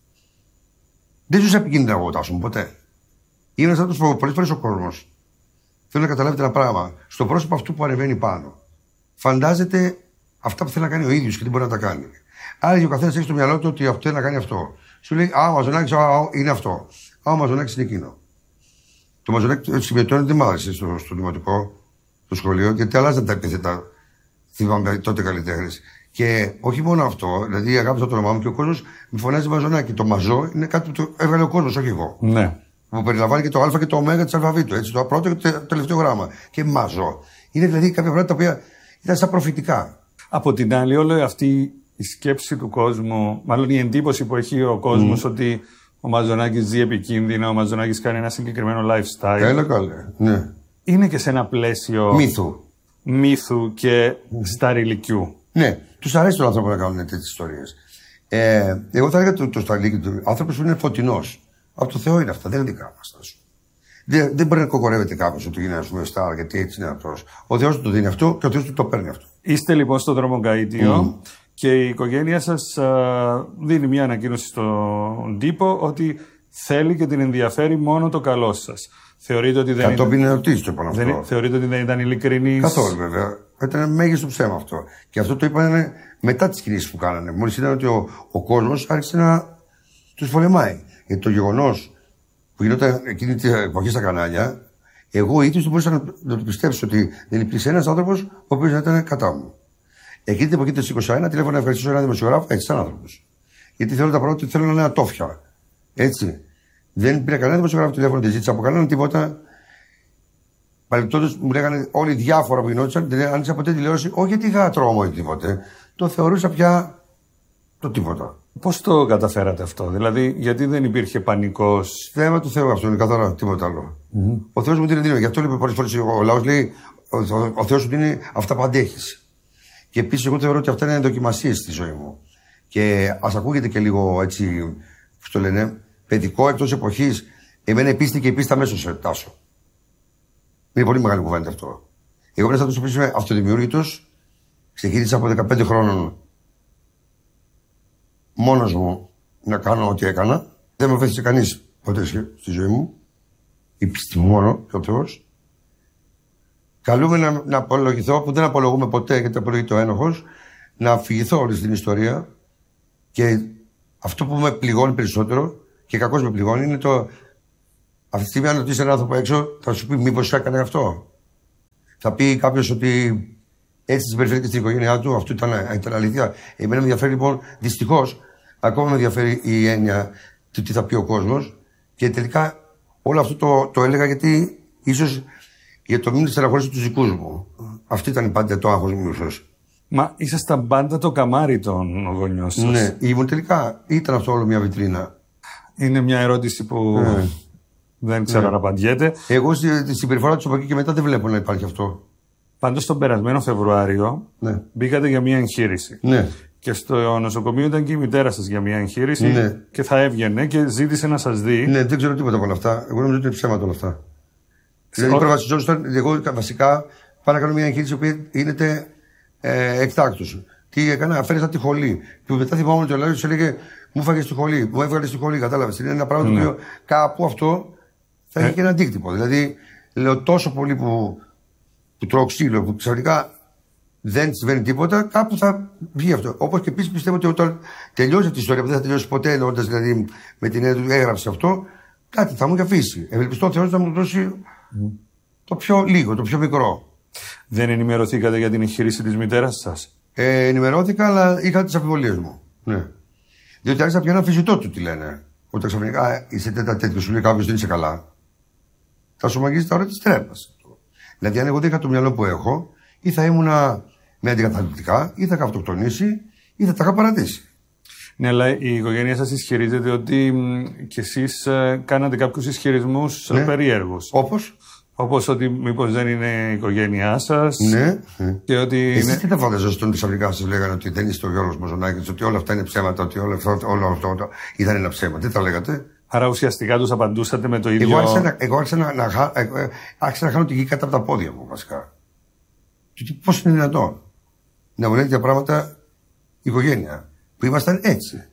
Δεν ζούσα επικίνδυνα εγώ, Τάσο μου, ποτέ. Είμαι ένας άνθρωπος που πολλές φορές ο κόσμος θέλω να καταλάβετε ένα πράγμα. Στο πρόσωπο αυτού που ανεβαίνει πάνω, φαντάζεται αυτά που θέλει να κάνει ο ίδιος και δεν μπορεί να τα κάνει. Άρα ο καθένας έχει στο μυαλό του ότι αυτό θέλει να κάνει αυτό. Σου λέει, Α, ο Μαζονάκης είναι αυτό. Α, ο Μαζονάκης είναι εκείνο. Το Μαζονάκη συμπεριπτώνει δεν μ' άρεσε στο, στο δημοτικό, στο σχολείο, γιατί αλλάζαν τα επίθετα. Θυμάμαι τότε καλλιτέχνες. Και όχι μόνο αυτό, δηλαδή αγάπησα το όνομά μου και ο κόσμος με φωνάζει Μαζονάκη. Το Μαζό είναι κάτι που το έβγαλε ο κόσμος, όχι εγώ. Ναι. Που περιλαμβάνει και το Α και το Ω τη αλφαβήτου. Έτσι, το πρώτο και το τελευταίο γράμμα. Και Μαζό. Είναι δηλαδή κάποια πράγματα τα οποία ήταν σαν προφητικά. Από την άλλη, όλη αυτή η σκέψη του κόσμου, μάλλον η εντύπωση που έχει ο κόσμος mm. ότι ο Μαζονάκης ζει επικίνδυνα, ο Μαζονάκης κάνει ένα συγκεκριμένο lifestyle. Έλα καλέ, ναι. Είναι και σε ένα πλαίσιο μύθου, μύθου και mm. σταριλικιού. Ναι, τους αρέσει τον άνθρωπο να κάνουν τέτοιες ιστορίες. Ε, εγώ θα έλεγα το, το σταριλίκι του άνθρωπος που είναι φωτεινός. Από το Θεό είναι αυτά, δεν είναι δικά μας. Δεν, δεν μπορεί να κοκορεύεται κάποιος ότι είναι, ας πούμε, στάρ, γιατί έτσι είναι αυτός. Ο Θεός του το δίνει αυτό και ο Θεός του το παίρνει αυτό. Είστε λοιπόν στο Δρομογκαΐτιο mm. και η οικογένεια σας α, δίνει μια ανακοίνωση στον τύπο ότι θέλει και την ενδιαφέρει μόνο το καλό σας. Θεωρείτε ότι δεν Κατόπιν ήταν... ερωτήσει το είπαν αυτό. Δεν... Θεωρείτε ότι δεν ήταν ειλικρινής? Καθόλου βέβαια. Ήταν μέγιστο ψέμα αυτό. Και αυτό το είπαν μετά τις κινήσεις που κάνανε. Μόλις είδαν ότι ο, ο κόσμος άρχισε να τους πολεμάει. Γιατί το γεγονός που γινόταν εκείνη την εποχή στα κανάλια Εγώ ίδιο δεν μπορούσα να, να το πιστέψω ότι δεν υπήρξε ένα άνθρωπο ο οποίο να ήταν κατά μου. Εκείνη την εποχή, το είκοσι ένα, τηλέφωνο να ευχαριστήσω έναν δημοσιογράφο, έτσι σαν άνθρωπο. Γιατί θέλω τα πράγματα, θέλω να είναι ατόφια. Έτσι. Δεν πήρα κανένα δημοσιογράφο τηλέφωνο, δεν ζήτησα από κανέναν τίποτα. Παρεμπιπτόντως μου λέγανε όλοι διάφορα που γινόντουσαν, δεν άνοιξα ποτέ τηλεόραση, όχι γιατί είχα τρόμο ή τίποτε. Το θεωρούσα πια το τίποτα. Πώς το καταφέρατε αυτό, δηλαδή, γιατί δεν υπήρχε πανικός? Θέμα του Θεού αυτό είναι καθαρά, τίποτα άλλο. Mm-hmm. Ο Θεός μου δίνει δύναμη. Γι' αυτό λέει πολλές φορές ο λαός λέει: Ο, ο, ο Θεός σου δίνει αυτά που αντέχεις. Και επίσης, εγώ θεωρώ ότι αυτά είναι δοκιμασίες στη ζωή μου. Και ας ακούγεται και λίγο έτσι, πώς το λένε, παιδικό εκτός εποχής. Εμένα η πίστη και η πίστη αμέσως σε τάσω. Είναι πολύ μεγάλη κουβέντα αυτό. Εγώ πρέπει να το πει είμαι αυτοδημιούργητος. Ξεκίνησα από δεκαπέντε χρόνων μόνος μου να κάνω ό,τι έκανα. Δεν με βοήθησε κανείς ποτέ στη ζωή μου. Η πίστη μου μόνο και ο Θεός. Καλούμε να, να απολογηθώ, που δεν απολογούμε ποτέ γιατί απολογείται ο ένοχος, να αφηγηθώ όλη την ιστορία. Και αυτό που με πληγώνει περισσότερο και κακώς με πληγώνει είναι το. Αυτή τη στιγμή, αν ρωτήσει έναν άνθρωπο έξω, θα σου πει μήπως έκανε αυτό. Θα πει κάποιος ότι έτσι συμπεριφέρθηκε στην οικογένειά του, αυτό ήταν, ήταν αλήθεια. Εμένα με ενδιαφέρει λοιπόν, δυστυχώς, ακόμα με ενδιαφέρει η έννοια του τι θα πει ο κόσμος. Και τελικά όλο αυτό το, το έλεγα γιατί ίσως για το μήνυμα στεναχώρησε τους δικούς μου. Αυτή ήταν πάντα το άγχος μου, ίσως. Μα ήσασταν πάντα το καμάρι των γονιών σας. Ναι, ήμουν τελικά. Ήταν αυτό όλο μια βιτρίνα. Είναι μια ερώτηση που. Ναι. Δεν ξέρω αν απαντιέται. Εγώ στη συμπεριφορά του από εκεί και μετά δεν βλέπω να υπάρχει αυτό. Πάντως τον περασμένο Φεβρουάριο ναι. μπήκατε για μια εγχείρηση. Ναι. Και στο νοσοκομείο ήταν και η μητέρα σας για μια εγχείρηση. Ναι. Και θα έβγαινε και ζήτησε να σας δει. Ναι, δεν ξέρω τίποτα από όλα αυτά. Εγώ νομίζω ότι είναι ψέματα όλα αυτά. Δηλαδή, προβασιζόντουσαν, εγώ βασικά πάω να κάνω μια εγχείρηση που γίνεται ε, εκτάκτως. Τι έκανα, αφαίρεσα τη χολή. Και μετά θυμάμαι ότι ο Λάζος έλεγε μου φάγε τη χολή, μου έβγαλε τη χολή. Κατάλαβε. Είναι ένα πράγμα ναι. το οποίο κάπου αυτό. Θα έχει ε. και ένα αντίκτυπο. Δηλαδή, λέω τόσο πολύ που, που τρώω ξύλο, που ξαφνικά δεν συμβαίνει τίποτα, κάπου θα βγει αυτό. Όπως και επίσης πιστεύω ότι όταν τελειώσει αυτή η ιστορία, που δεν θα τελειώσει ποτέ, εννοώντας δηλαδή με την έννοια του έγραψε αυτό, κάτι θα μου έχει αφήσει. Ευελπιστώ ο Θεός να μου δώσει mm. το πιο λίγο, το πιο μικρό. Δεν ενημερωθήκατε για την εγχείρηση της μητέρας σας? Ε, ενημερώθηκα, αλλά είχα τις αμφιβολίες μου. Ναι. Διότι άρχισα πια να φυσιτό του τι λένε. Όταν ξαφνικά είσαι τέτοια τέτοιο, σου λέει κάποιο δεν είσαι καλά. Θα σου μαγίζει τα ώρα τη τρέπα. Δηλαδή, αν εγώ δεν είχα το μυαλό που έχω, ή θα ήμουν με αντικαταληπτικά, ή θα είχα αυτοκτονήσει, ή θα τα είχα παρατήσει. Ναι, αλλά η οικογένεια σας ισχυρίζεται ότι κι εσείς ε, κάνατε κάποιους ισχυρισμούς ναι. περίεργους. Όπως? Όπως ότι μήπως δεν είναι η οικογένειά σας. Ναι. Και ότι. Εσείς είναι... τι τα φανταζόσασταν ότι ξαφνικά σας λέγανε ότι δεν είστε ο Γιώργος Μαζονάκης, ότι όλα αυτά είναι ψέματα, ότι όλο αυτό, όλο αυτό ήταν ένα ψέμα. Τι τα λέγατε? Άρα ουσιαστικά τους απαντούσατε με το ίδιο. Εγώ άρχισα να, εγώ άρχισα να, να, άρχισα να χάνω τη γη κάτω από τα πόδια μου, βασικά. Και πώς είναι δυνατόν να μου λένε τέτοια πράγματα η οικογένεια, που ήμασταν έτσι.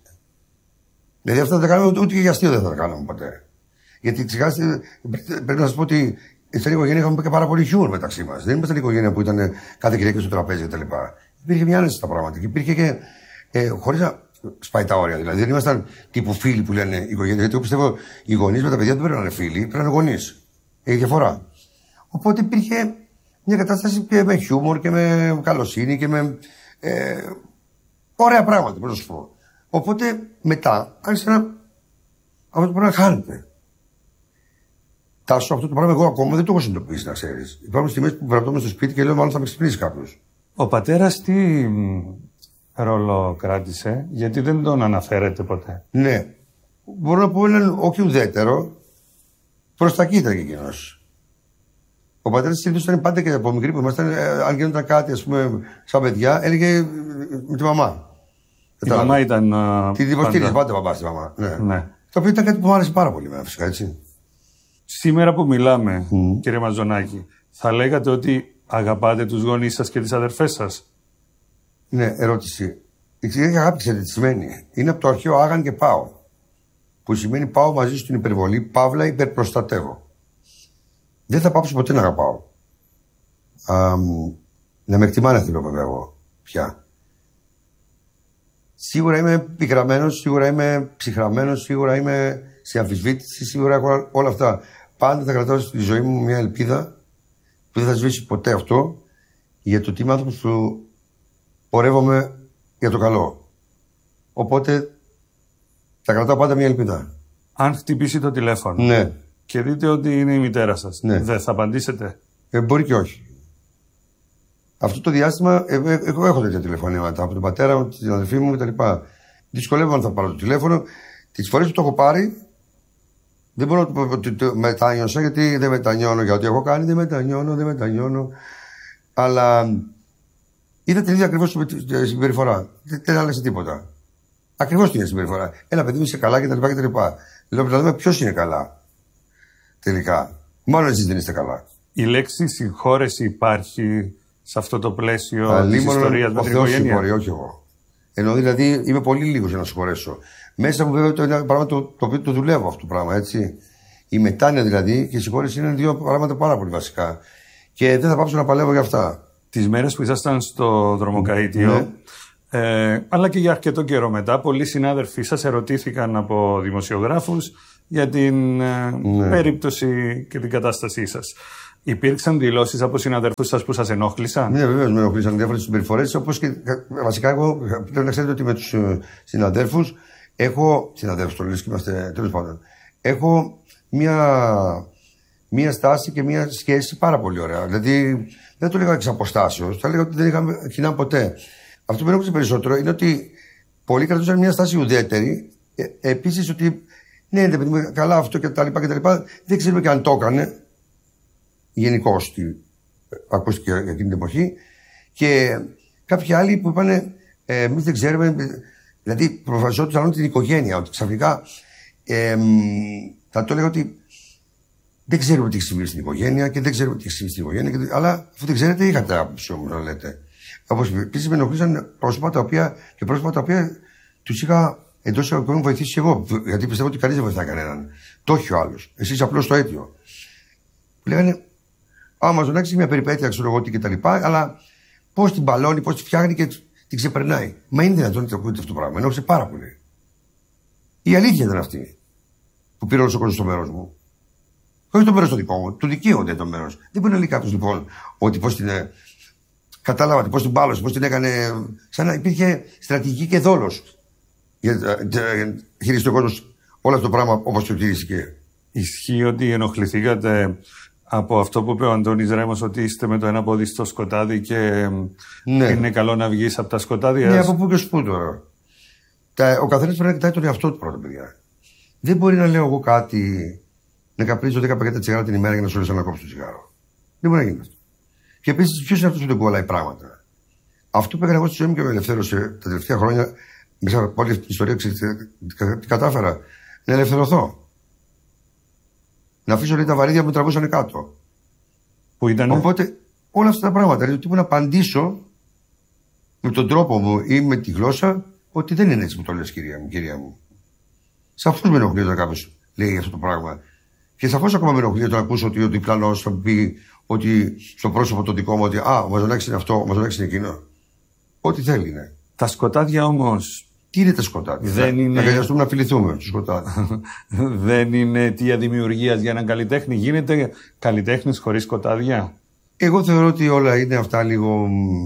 Δηλαδή αυτά δεν τα κάναμε ούτε και για αστείο δεν θα τα κάναμε ποτέ. Γιατί ξεχάσετε, πρέπει να σας πω ότι στην οικογένεια είχαμε και πάρα πολύ χιούμορ μεταξύ μας. Δεν ήμασταν η οικογένεια που ήταν κάθε Κυριακή στο τραπέζι κτλ. Υπήρχε μια άνεση στα πράγματα και υπήρχε και. Ε, χωρίς να σπάει τα όρια δηλαδή. Δεν ήμασταν τύπου φίλοι που λένε η οικογένεια. Γιατί εγώ πιστεύω οι γονείς με τα παιδιά δεν πρέπει να είναι φίλοι, πρέπει να είναι γονείς. Έχει διαφορά. Οπότε υπήρχε μια κατάσταση και με χιούμορ και με καλοσύνη και με. Ε, ωραία πράγματα, πώς να σου πω. Οπότε μετά άρχισε να. Αυτό το πράγμα χάνεται. Τάσο, αυτό το πράγμα εγώ ακόμα δεν το έχω συνειδητοποιήσει, να ξέρεις. Υπάρχουν στιγμές που βραβεύομαι στο σπίτι και λέω: μάλλον θα με ξυπνήσει κάποιος. Ο πατέρας τι ρόλο κράτησε, γιατί δεν τον αναφέρεται ποτέ? Ναι. Μπορώ να πω έναν όχι ουδέτερο, προς τα κοίτα και εκείνος. Ο πατέρας συνήθως ήταν πάντα και από μικρή που ήμασταν, αν γίνονταν κάτι, ας πούμε, σαν παιδιά, έλεγε με τη μαμά. Η μαμά ήταν. Τη υποστήριζε πάντα παπά στη μαμά. Ναι. Ναι. Το οποίο ήταν κάτι που μου άρεσε πάρα πολύ, φυσικά έτσι. Σήμερα που μιλάμε, mm. κύριε Μαζονάκη, θα λέγατε ότι αγαπάτε τους γονείς σας και τις αδερφές σας? Ναι, ερώτηση. Η ξενική αγάπη, ξέρετε τι σημαίνει? Είναι από το αρχαίο άγαν και πάω. Που σημαίνει πάω μαζί στην υπερβολή, παύλα υπερπροστατεύω. Δεν θα πάψω ποτέ να αγαπάω. Α, να με εκτιμάνε θέλω βέβαια εγώ πια. Σίγουρα είμαι πικραμένος, σίγουρα είμαι ψυχραμένος, σίγουρα είμαι σε αμφισβήτηση, σίγουρα έχω όλα αυτά. πάντα θα κρατάω στη ζωή μου μια ελπίδα που δεν θα σβήσει ποτέ αυτό, για το ότι είμαι άνθρωπος που πορεύομαι για το καλό. Οπότε θα κρατάω πάντα μια ελπίδα. Αν χτυπήσει το τηλέφωνο, ναι, και δείτε ότι είναι η μητέρα σας, ναι, δεν θα απαντήσετε? Ε, μπορεί και όχι. Αυτό το διάστημα ε, ε, εγώ έχω τέτοια τηλεφωνήματα από τον πατέρα μου, την αδελφή μου κτλ. Δυσκολεύομαι να θα πάρω το τηλέφωνο. Τις φορές που το έχω πάρει, δεν μπορώ να το πω ότι το μετάνιωσα, γιατί δεν μετανιώνω για ό,τι έχω κάνει, δεν μετανιώνω, δεν μετανιώνω. Αλλά είδα την ίδια ακριβώς συμπεριφορά. Δεν άλλαξε τίποτα. Ακριβώς την ίδια συμπεριφορά. Ένα παιδί μου είσαι καλά κτλ. Λέω να δούμε ποιος είναι καλά. Τελικά. Μάλλον εσείς δεν είστε καλά. Η λέξη συγχώρεση υπάρχει σε αυτό το πλαίσιο της ιστορίας με την οικογένεια? Συγχωρεί, όχι εγώ. Ενώ δηλαδή είμαι πολύ λίγος για να συγχωρέσω. Μέσα μου βέβαια το είναι ένα πράγμα το, το οποίο το δουλεύω αυτό το πράγμα, έτσι. Η μετάνοια δηλαδή και η συγχώρεση είναι δύο πράγματα πάρα πολύ βασικά. Και δεν θα πάψω να παλεύω για αυτά. Τις μέρες που ήσασταν στο δρομοκαΐτιο, ναι, ε, αλλά και για αρκετό καιρό μετά, πολλοί συνάδελφοί σας ερωτήθηκαν από δημοσιογράφους για την ε, ναι. περίπτωση και την κατάστασή σας. Υπήρξαν δηλώσεις από συναδέλφους σας που σας ενόχλησαν? Ναι, βεβαίως με ενόχλησαν διάφορες συμπεριφορές. Όπως και βασικά, εγώ πρέπει να ξέρετε ότι με τους συναδέλφους έχω. Συναδέλφους το λες και είμαστε, τέλος πάντων. Έχω μία, μία στάση και μία σχέση πάρα πολύ ωραία. Δηλαδή δεν το λέγα εξ αποστάσεως, θα λέγα ότι δεν είχαμε κοινά ποτέ. Αυτό που ενόχλησε περισσότερο είναι ότι πολλοί κρατούσαν μια στάση ουδέτερη. Ε, Επίσης ότι ναι, δεν παιδί καλά αυτό κτλ. Δεν ξέρουμε και αν το έκανε. Γενικώς ακούστηκε εκείνη την εποχή. Και κάποιοι άλλοι που είπαν, ε, εμείς δεν ξέρουμε, δηλαδή προφασιζόντουσαν την οικογένεια. Ότι ξαφνικά ε, θα το έλεγα ότι δεν ξέρουμε τι έχει συμβεί στην οικογένεια και δεν ξέρουμε τι έχει συμβεί στην οικογένεια. Και, αλλά αφού δεν ξέρετε, είχατε άποψη όμως να λέτε. Όπως επίσης με ενοχλήσαν πρόσωπα τα οποία, και πρόσωπα τα οποία τους είχα εντός εισαγωγικών βοηθήσει και εγώ. Γιατί πιστεύω ότι κανείς δεν βοηθάει κανέναν. Το έχει ο άλλος. Εσείς απλώς το αίτιο. Που λέγανε, Α, μας δονάξει μια περιπέτεια, ξέρω εγώ τι κτλ. Αλλά πώς την μπαλώνει, πώς τη φτιάχνει και την ξεπερνάει. Μα είναι δυνατόν να το ακούτε αυτό το πράγμα? Ενόχλησε πάρα πολύ. Η αλήθεια ήταν αυτή που πήρε όλο ο κόσμος στο μέρος μου. Όχι το μέρος το δικό μου, το δικαίωμα δεν το μέρος. Δεν μπορεί να λέει κάποιος λοιπόν ότι πώς την. Κατάλαβατε πώς την μπάλωσε, πώς την έκανε. Σαν να υπήρχε στρατηγική και δόλος. Για να χειριστεί ο κόσμος όλο αυτό το πράγμα όπως το χειρίστηκε. Ισχύει ότι ενοχληθήκατε από αυτό που είπε ο Αντώνης Ρέμος, ότι είστε με το ένα πόδι στο σκοτάδι και ναι, είναι καλό να βγεις από τα σκοτάδια? Ναι, από πού και ως πού τώρα. Τα, ο καθένας πρέπει να κοιτάει τον εαυτό του πρώτα, παιδιά. Δεν μπορεί να λέω εγώ κάτι, να καπνίζω δέκα πακέτα τσιγάρα την ημέρα για να σου λες να κόψω το τσιγάρο. Δεν μπορεί να γίνει αυτό. Και επίσης, ποιος είναι αυτός που δεν κουβαλάει πράγματα? Αυτό που έκανα εγώ στη ζωή μου και με ελευθέρωσε τα τελευταία χρόνια, μέσα από όλη αυτή την ιστορία, ξέρετε τι κατάφερα? Να ελευθερωθώ. Να αφήσω λέει, τα βαρύδια που με τραβούσαν κάτω. Που ήτανε? Οπότε όλα αυτά τα πράγματα. Δηλαδή, τύπου να απαντήσω με τον τρόπο μου ή με τη γλώσσα ότι δεν είναι έτσι που το λες, κυρία μου. Κυρία μου. Σαφώς με ενοχλεί όταν κάποιος λέει αυτό το πράγμα. Και σαφώς ακόμα με ενοχλεί όταν ακούσω ότι ο διπλανός θα πει ότι στο πρόσωπο το δικό μου ότι Α, ο Μαζονάκης είναι αυτό, ο Μαζονάκης είναι εκείνο. Ό,τι θέλει είναι. Τα σκοτάδια όμως. Τι είναι τα σκοτάδια? Δεν να, είναι... να αγκαλιαστούμε να φιληθούμε στο σκοτάδι. Δεν είναι αιτία δημιουργίας για έναν καλλιτέχνη? Γίνεται καλλιτέχνης χωρίς σκοτάδια? Εγώ θεωρώ ότι όλα είναι αυτά λίγο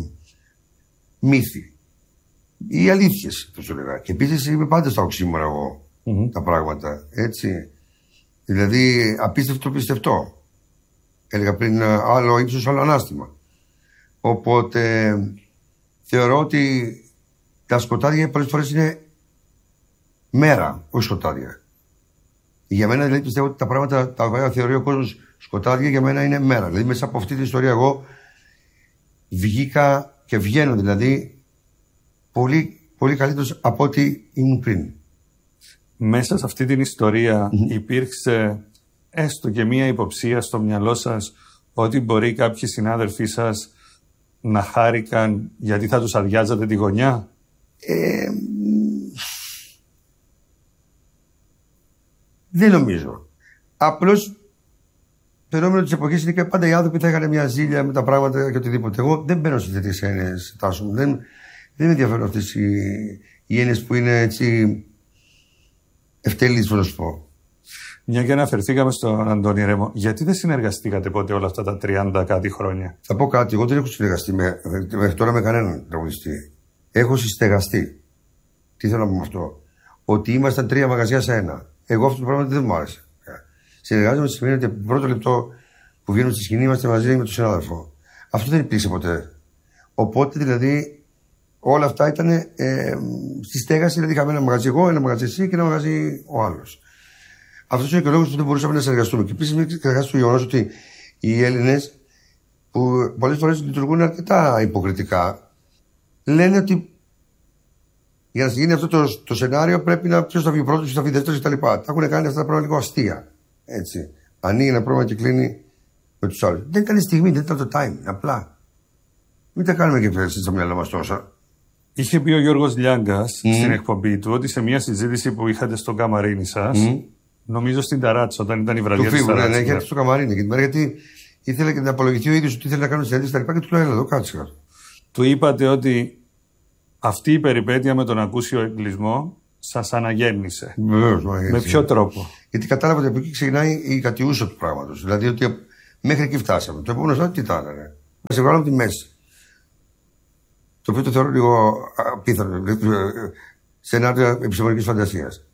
μύθοι. Οι αλήθειες, θα σου λέγα. Και επίσης είμαι πάντα στα οξύμορα εγώ mm-hmm. τα πράγματα. Έτσι. Δηλαδή απίστευτο πιστευτό. Έλεγα πριν άλλο ύψος, άλλο ανάστημα. Οπότε θεωρώ ότι τα σκοτάδια πολλές φορές είναι μέρα, όχι σκοτάδια. Για μένα δηλαδή πιστεύω ότι τα πράγματα τα οποία θεωρεί ο κόσμος σκοτάδια για μένα είναι μέρα. Δηλαδή μέσα από αυτή την ιστορία εγώ βγήκα και βγαίνω δηλαδή πολύ, πολύ καλύτερος από ό,τι ήμουν πριν. Μέσα σε αυτή την ιστορία mm-hmm. υπήρξε έστω και μία υποψία στο μυαλό σας ότι μπορεί κάποιοι συνάδελφοί σας να χάρηκαν γιατί θα τους αδειάζατε τη γωνιά? Ε, δεν νομίζω. Απλώς το φαινόμενο της εποχής είναι και πάντα οι άνθρωποι θα είχαν μια ζήλια με τα πράγματα και οτιδήποτε. Εγώ δεν μπαίνω σε τέτοιες έννοιες, Τάσο μου. Δεν, δεν με ενδιαφέρουν αυτές οι, οι έννοιες που είναι έτσι ευτελείς, να σου πω. Μια και αναφερθήκαμε στον Αντώνη Ρέμο, γιατί δεν συνεργαστήκατε ποτέ όλα αυτά τα τριάντα κάτι χρόνια? Θα πω κάτι. Εγώ δεν έχω συνεργαστεί με, μέχρι τώρα με κανέναν τραγουδιστή. Έχω συστεγαστεί. Τι θέλω να πω με αυτό? Ότι ήμασταν τρία μαγαζιά σε ένα. Εγώ αυτό το πράγμα δεν μου άρεσε. Συνεργάζομαι σημαίνει ότι από το πρώτο λεπτό που βγαίνουμε στη σκηνή είμαστε μαζί με τον συνάδελφο. Αυτό δεν υπήρξε ποτέ. Οπότε δηλαδή όλα αυτά ήταν ε, στη στέγαση. Δηλαδή είχαμε ένα μαγαζί εγώ, ένα μαγαζί εσύ και ένα μαγαζί ο άλλος. Αυτό είναι και ο λόγος που δεν μπορούσαμε να συνεργαστούμε. Και επίσης μην ξεχάσετε το γεγονός ότι οι Έλληνες, που πολλές φορές λειτουργούν αρκετά υποκριτικά, λένε ότι για να γίνει αυτό το, το σενάριο πρέπει να ποιος θα βγει πρώτος, ποιος θα βγει δεύτερος κτλ. Τα έχουν κάνει αυτά τα πράγματα λίγο αστεία. Έτσι. Ανοίγει ένα πρόβλημα και κλείνει με τους άλλους. Δεν ήταν η στιγμή, δεν ήταν το time. Απλά. Μην τα κάνουμε και πέρυσι στο μυαλό μας τόσα. Είχε πει ο Γιώργος Λιάγκας mm. στην εκπομπή του ότι σε μια συζήτηση που είχατε στο καμαρίνι σας, mm. νομίζω στην Ταράτσα, όταν ήταν η βραδιά της Ταράτσα. Ναι, ναι, είχε στο καμαρίνι. Και γιατί ήθελε και να απολογηθεί ο ίδιος ότι ήθελε να κάνει συνέντευξη κτλ. Και του λέω: έλα εδώ, κάτσε κάτω. Του είπατε ότι αυτή η περιπέτεια με τον ακούσιο εγκλισμό σας αναγέννησε. Βεβαίως, με ποιο τρόπο? Γιατί κατάλαβα ότι από εκεί ξεκινάει η κατιούσα του πράγματος. Δηλαδή ότι μέχρι εκεί φτάσαμε. Το επόμενο στάδιο τι ήταν? Να σε βγάλω από τη μέση. Το οποίο το θεωρώ λίγο απίθανο. Σενάριο επιστημονικής φαντασίας.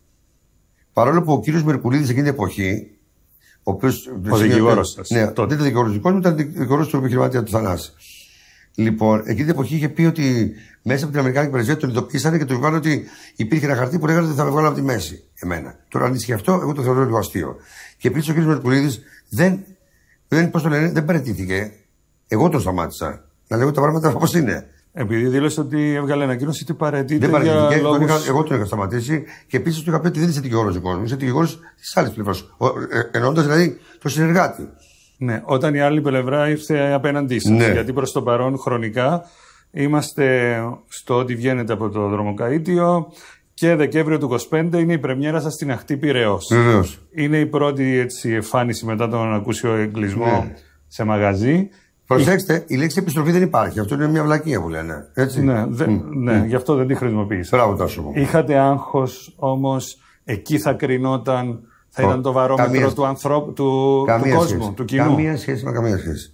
Παρόλο που ο κύριος Μερκουλίδης εκείνη την εποχή. Ο, οποίος, ο δικηγόρος σας. Ναι, τότε ήταν δικηγόρος δικός μου, ήταν δικηγόρος του επιχειρηματία του Θανάση. Λοιπόν, εκείνη την εποχή είχε πει ότι μέσα από την Αμερικάνικη πρεσβεία τον ειδοποίησανε και του είπαν ότι υπήρχε ένα χαρτί που λέγανε ότι θα με βγάλω από τη μέση. Εμένα. Τώρα, αν ισχύει αυτό, εγώ το θεωρώ λίγο αστείο. Και επίσης ο κ. Μερκουλίδης δεν, δεν, πώς το λένε, δεν παραιτήθηκε. Εγώ τον σταμάτησα. Να λέγω τα πράγματα όπως είναι. Επειδή δήλωσε ότι έβγαλε ανακοίνωση ότι παραιτείται. Δεν παραιτήθηκε. Για λόγους... Εγώ τον είχα σταματήσει και επίσης του είχα πει ότι δεν είσαι δικηγόρος δικός μου. Είσαι δικηγόρος της άλλης πλευράς. Εννοώντας δηλαδή το συνεργάτη. Ναι, όταν η άλλη πλευρά ήρθε απέναντί σας. Ναι. Γιατί προς το παρόν χρονικά είμαστε στο ότι βγαίνετε από το δρομοκαΐτιο και Δεκέμβριο του είκοσι πέντε είναι η πρεμιέρα σας στην Αχτή Πειραιώς. Βεβαίως. Είναι η πρώτη έτσι, εμφάνιση μετά τον ακούσιο εγκλισμό ναι. σε μαγαζί. Προσέξτε, η λέξη επιστροφή δεν υπάρχει. Αυτό είναι μια βλακεία που λένε. Έτσι. Ναι, δε, mm. ναι mm. γι' αυτό δεν τη χρησιμοποίησα. Μπράβο, Τάσο. Είχατε άγχος όμως, εκεί θα κρινόταν. Θα ήταν το βαρόμετρο καμία... του ανθρώπου, του, του κόσμου, σχέση. του κοινού. Καμία σχέση με καμία σχέση.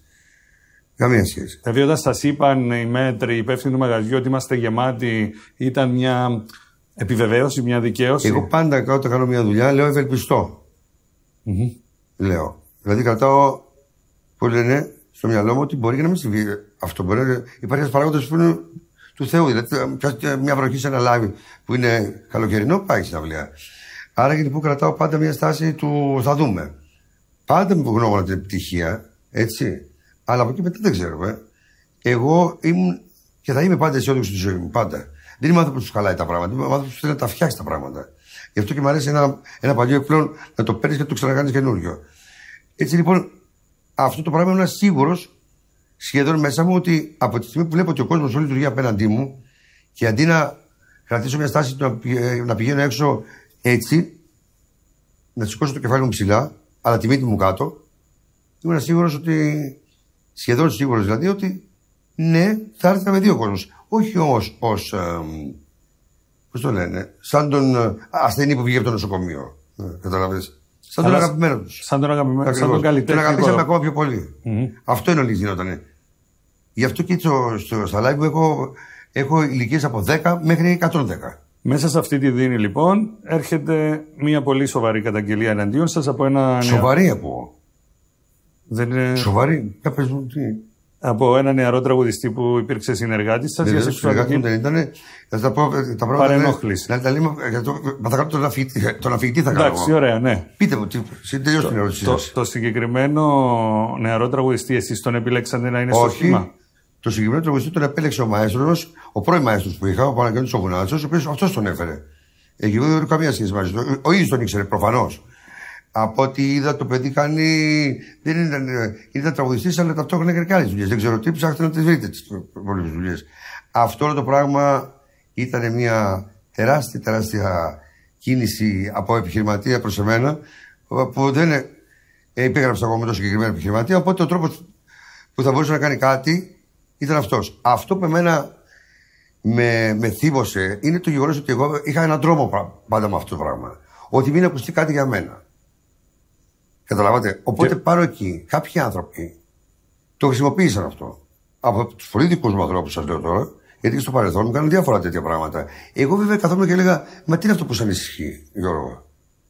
Καμία σχέση. Δηλαδή, όταν σας είπαν οι μέτροι, οι υπεύθυνοι του μαγαζιού ότι είμαστε γεμάτοι, ήταν μια επιβεβαίωση, μια δικαίωση? Εγώ πάντα όταν κάνω μια δουλειά λέω ευελπιστώ. Mm-hmm. Λέω. Δηλαδή, κρατάω, που λένε, στο μυαλό μου ότι μπορεί και να μην συμβεί αυτό. Μπορεί να υπάρχει ένα παράγοντα που είναι του Θεού. Δηλαδή, μια βροχή σε ένα λάβι που είναι καλοκαιρινό, πάει στην αυλαία. Άρα γιατί που κρατάω πάντα μια στάση του θα δούμε. Πάντα με γνώμονα την επιτυχία, έτσι. Αλλά από εκεί μετά δεν ξέρω. Ε. Εγώ ήμουν και θα είμαι πάντα αισιόδοξο στη ζωή μου. Πάντα. Δεν είμαι άνθρωπο που του χαλάει τα πράγματα. Είμαι άνθρωπο που θέλει να τα φτιάξει τα πράγματα. Γι' αυτό και μου αρέσει ένα, ένα παλιό επιπλέον να το παίρνει και να το ξανακάνει καινούριο. Έτσι λοιπόν, αυτό το πράγμα ήμουν σίγουρο σχεδόν μέσα μου ότι από τη στιγμή που βλέπω ότι ο κόσμο όλη λειτουργεί απέναντί μου και αντί να κρατήσω μια στάση να πηγαίνω έξω. Έτσι, να σηκώσω το κεφάλι μου ψηλά, αλλά τη μύτη μου κάτω, ήμουν σίγουρος ότι, σχεδόν σίγουρος δηλαδή, ότι ναι, θα έρθει με δύο κόσμος. Όχι όμως ως, ε, πώς το λένε, σαν τον ε, ασθενή που βγήκε από το νοσοκομείο. Ε, Καταλαβαίνεις. Σαν τον αγαπημένο τους. Σαν τον αγαπημένο, σαν τον καλλιτέχνη. Τον αγαπήσαμε ακόμα πιο πολύ. Mm-hmm. Αυτό είναι όλοι γινότανε. Γι' αυτό και στο, στο, στα live μου έχω, έχω ηλικίες από δέκα μέχρι εκατόν δέκα. Μέσα σε αυτή τη δίνη, λοιπόν, έρχεται μια πολύ σοβαρή καταγγελία εναντίον σας από ένα. Σοβαρή από. Δεν είναι... Σοβαρή. Για πες μου, τι. Από ένα νεαρό τραγουδιστή που υπήρξε συνεργάτης σας για σεξουαλική. Δεν ήταν. Θα τα πω τα πράγματα. Παρενόχληση. Να τα λέμε. Θα κάνω τον αφηγητή. Τον αφηγητή θα κάνω. Εντάξει, ωραία, ναι. Πείτε μου, τελειώστε την ερώτησή σας. Το συγκεκριμένο νεαρό τραγουδιστή, εσείς τον επιλέξατε να είναι στο σχήμα? Το συγκεκριμένο τραγουδιστή τον επέλεξε ο μαέστρος, ο πρώην μαέστρος που είχα, ο Παναγιώτης ο Βουνάτσος, ο οποίος αυτός τον έφερε. Εκεί δεν έχω καμία σχέση μαζί του. Ο ίδιος τον ήξερε, προφανώς. Από ό,τι είδα το παιδί κάνει. Δεν ήταν, ήταν τραγουδιστής, αλλά ταυτόχρονα έκανε και άλλες δουλειές. Δεν ξέρω τι, ψάχτε να τις βρείτε τις πολλές δουλειές. Αυτό το πράγμα ήταν μια τεράστια, τεράστια κίνηση από επιχειρηματία προς εμένα, που δεν υπέγραψα εγώ με το συγκεκριμένο επιχειρηματία. Οπότε ο τρόπος που θα μπορούσε να κάνει κάτι ήταν αυτός. Αυτό που εμένα με, με θύμωσε είναι το γεγονός ότι εγώ είχα έναν τρόμο πάντα με αυτό το πράγμα. Ότι μην ακουστεί κάτι για μένα. Καταλάβατε. Οπότε Και... πάρω εκεί. Κάποιοι άνθρωποι το χρησιμοποίησαν αυτό. Από του πολύ δικού μου ανθρώπου, σα λέω τώρα, γιατί και στο παρελθόν μου κάνουν διάφορα τέτοια πράγματα. Εγώ βέβαια καθόμουν και έλεγα, μα τι είναι αυτό που σα ανησυχεί, Γιώργο.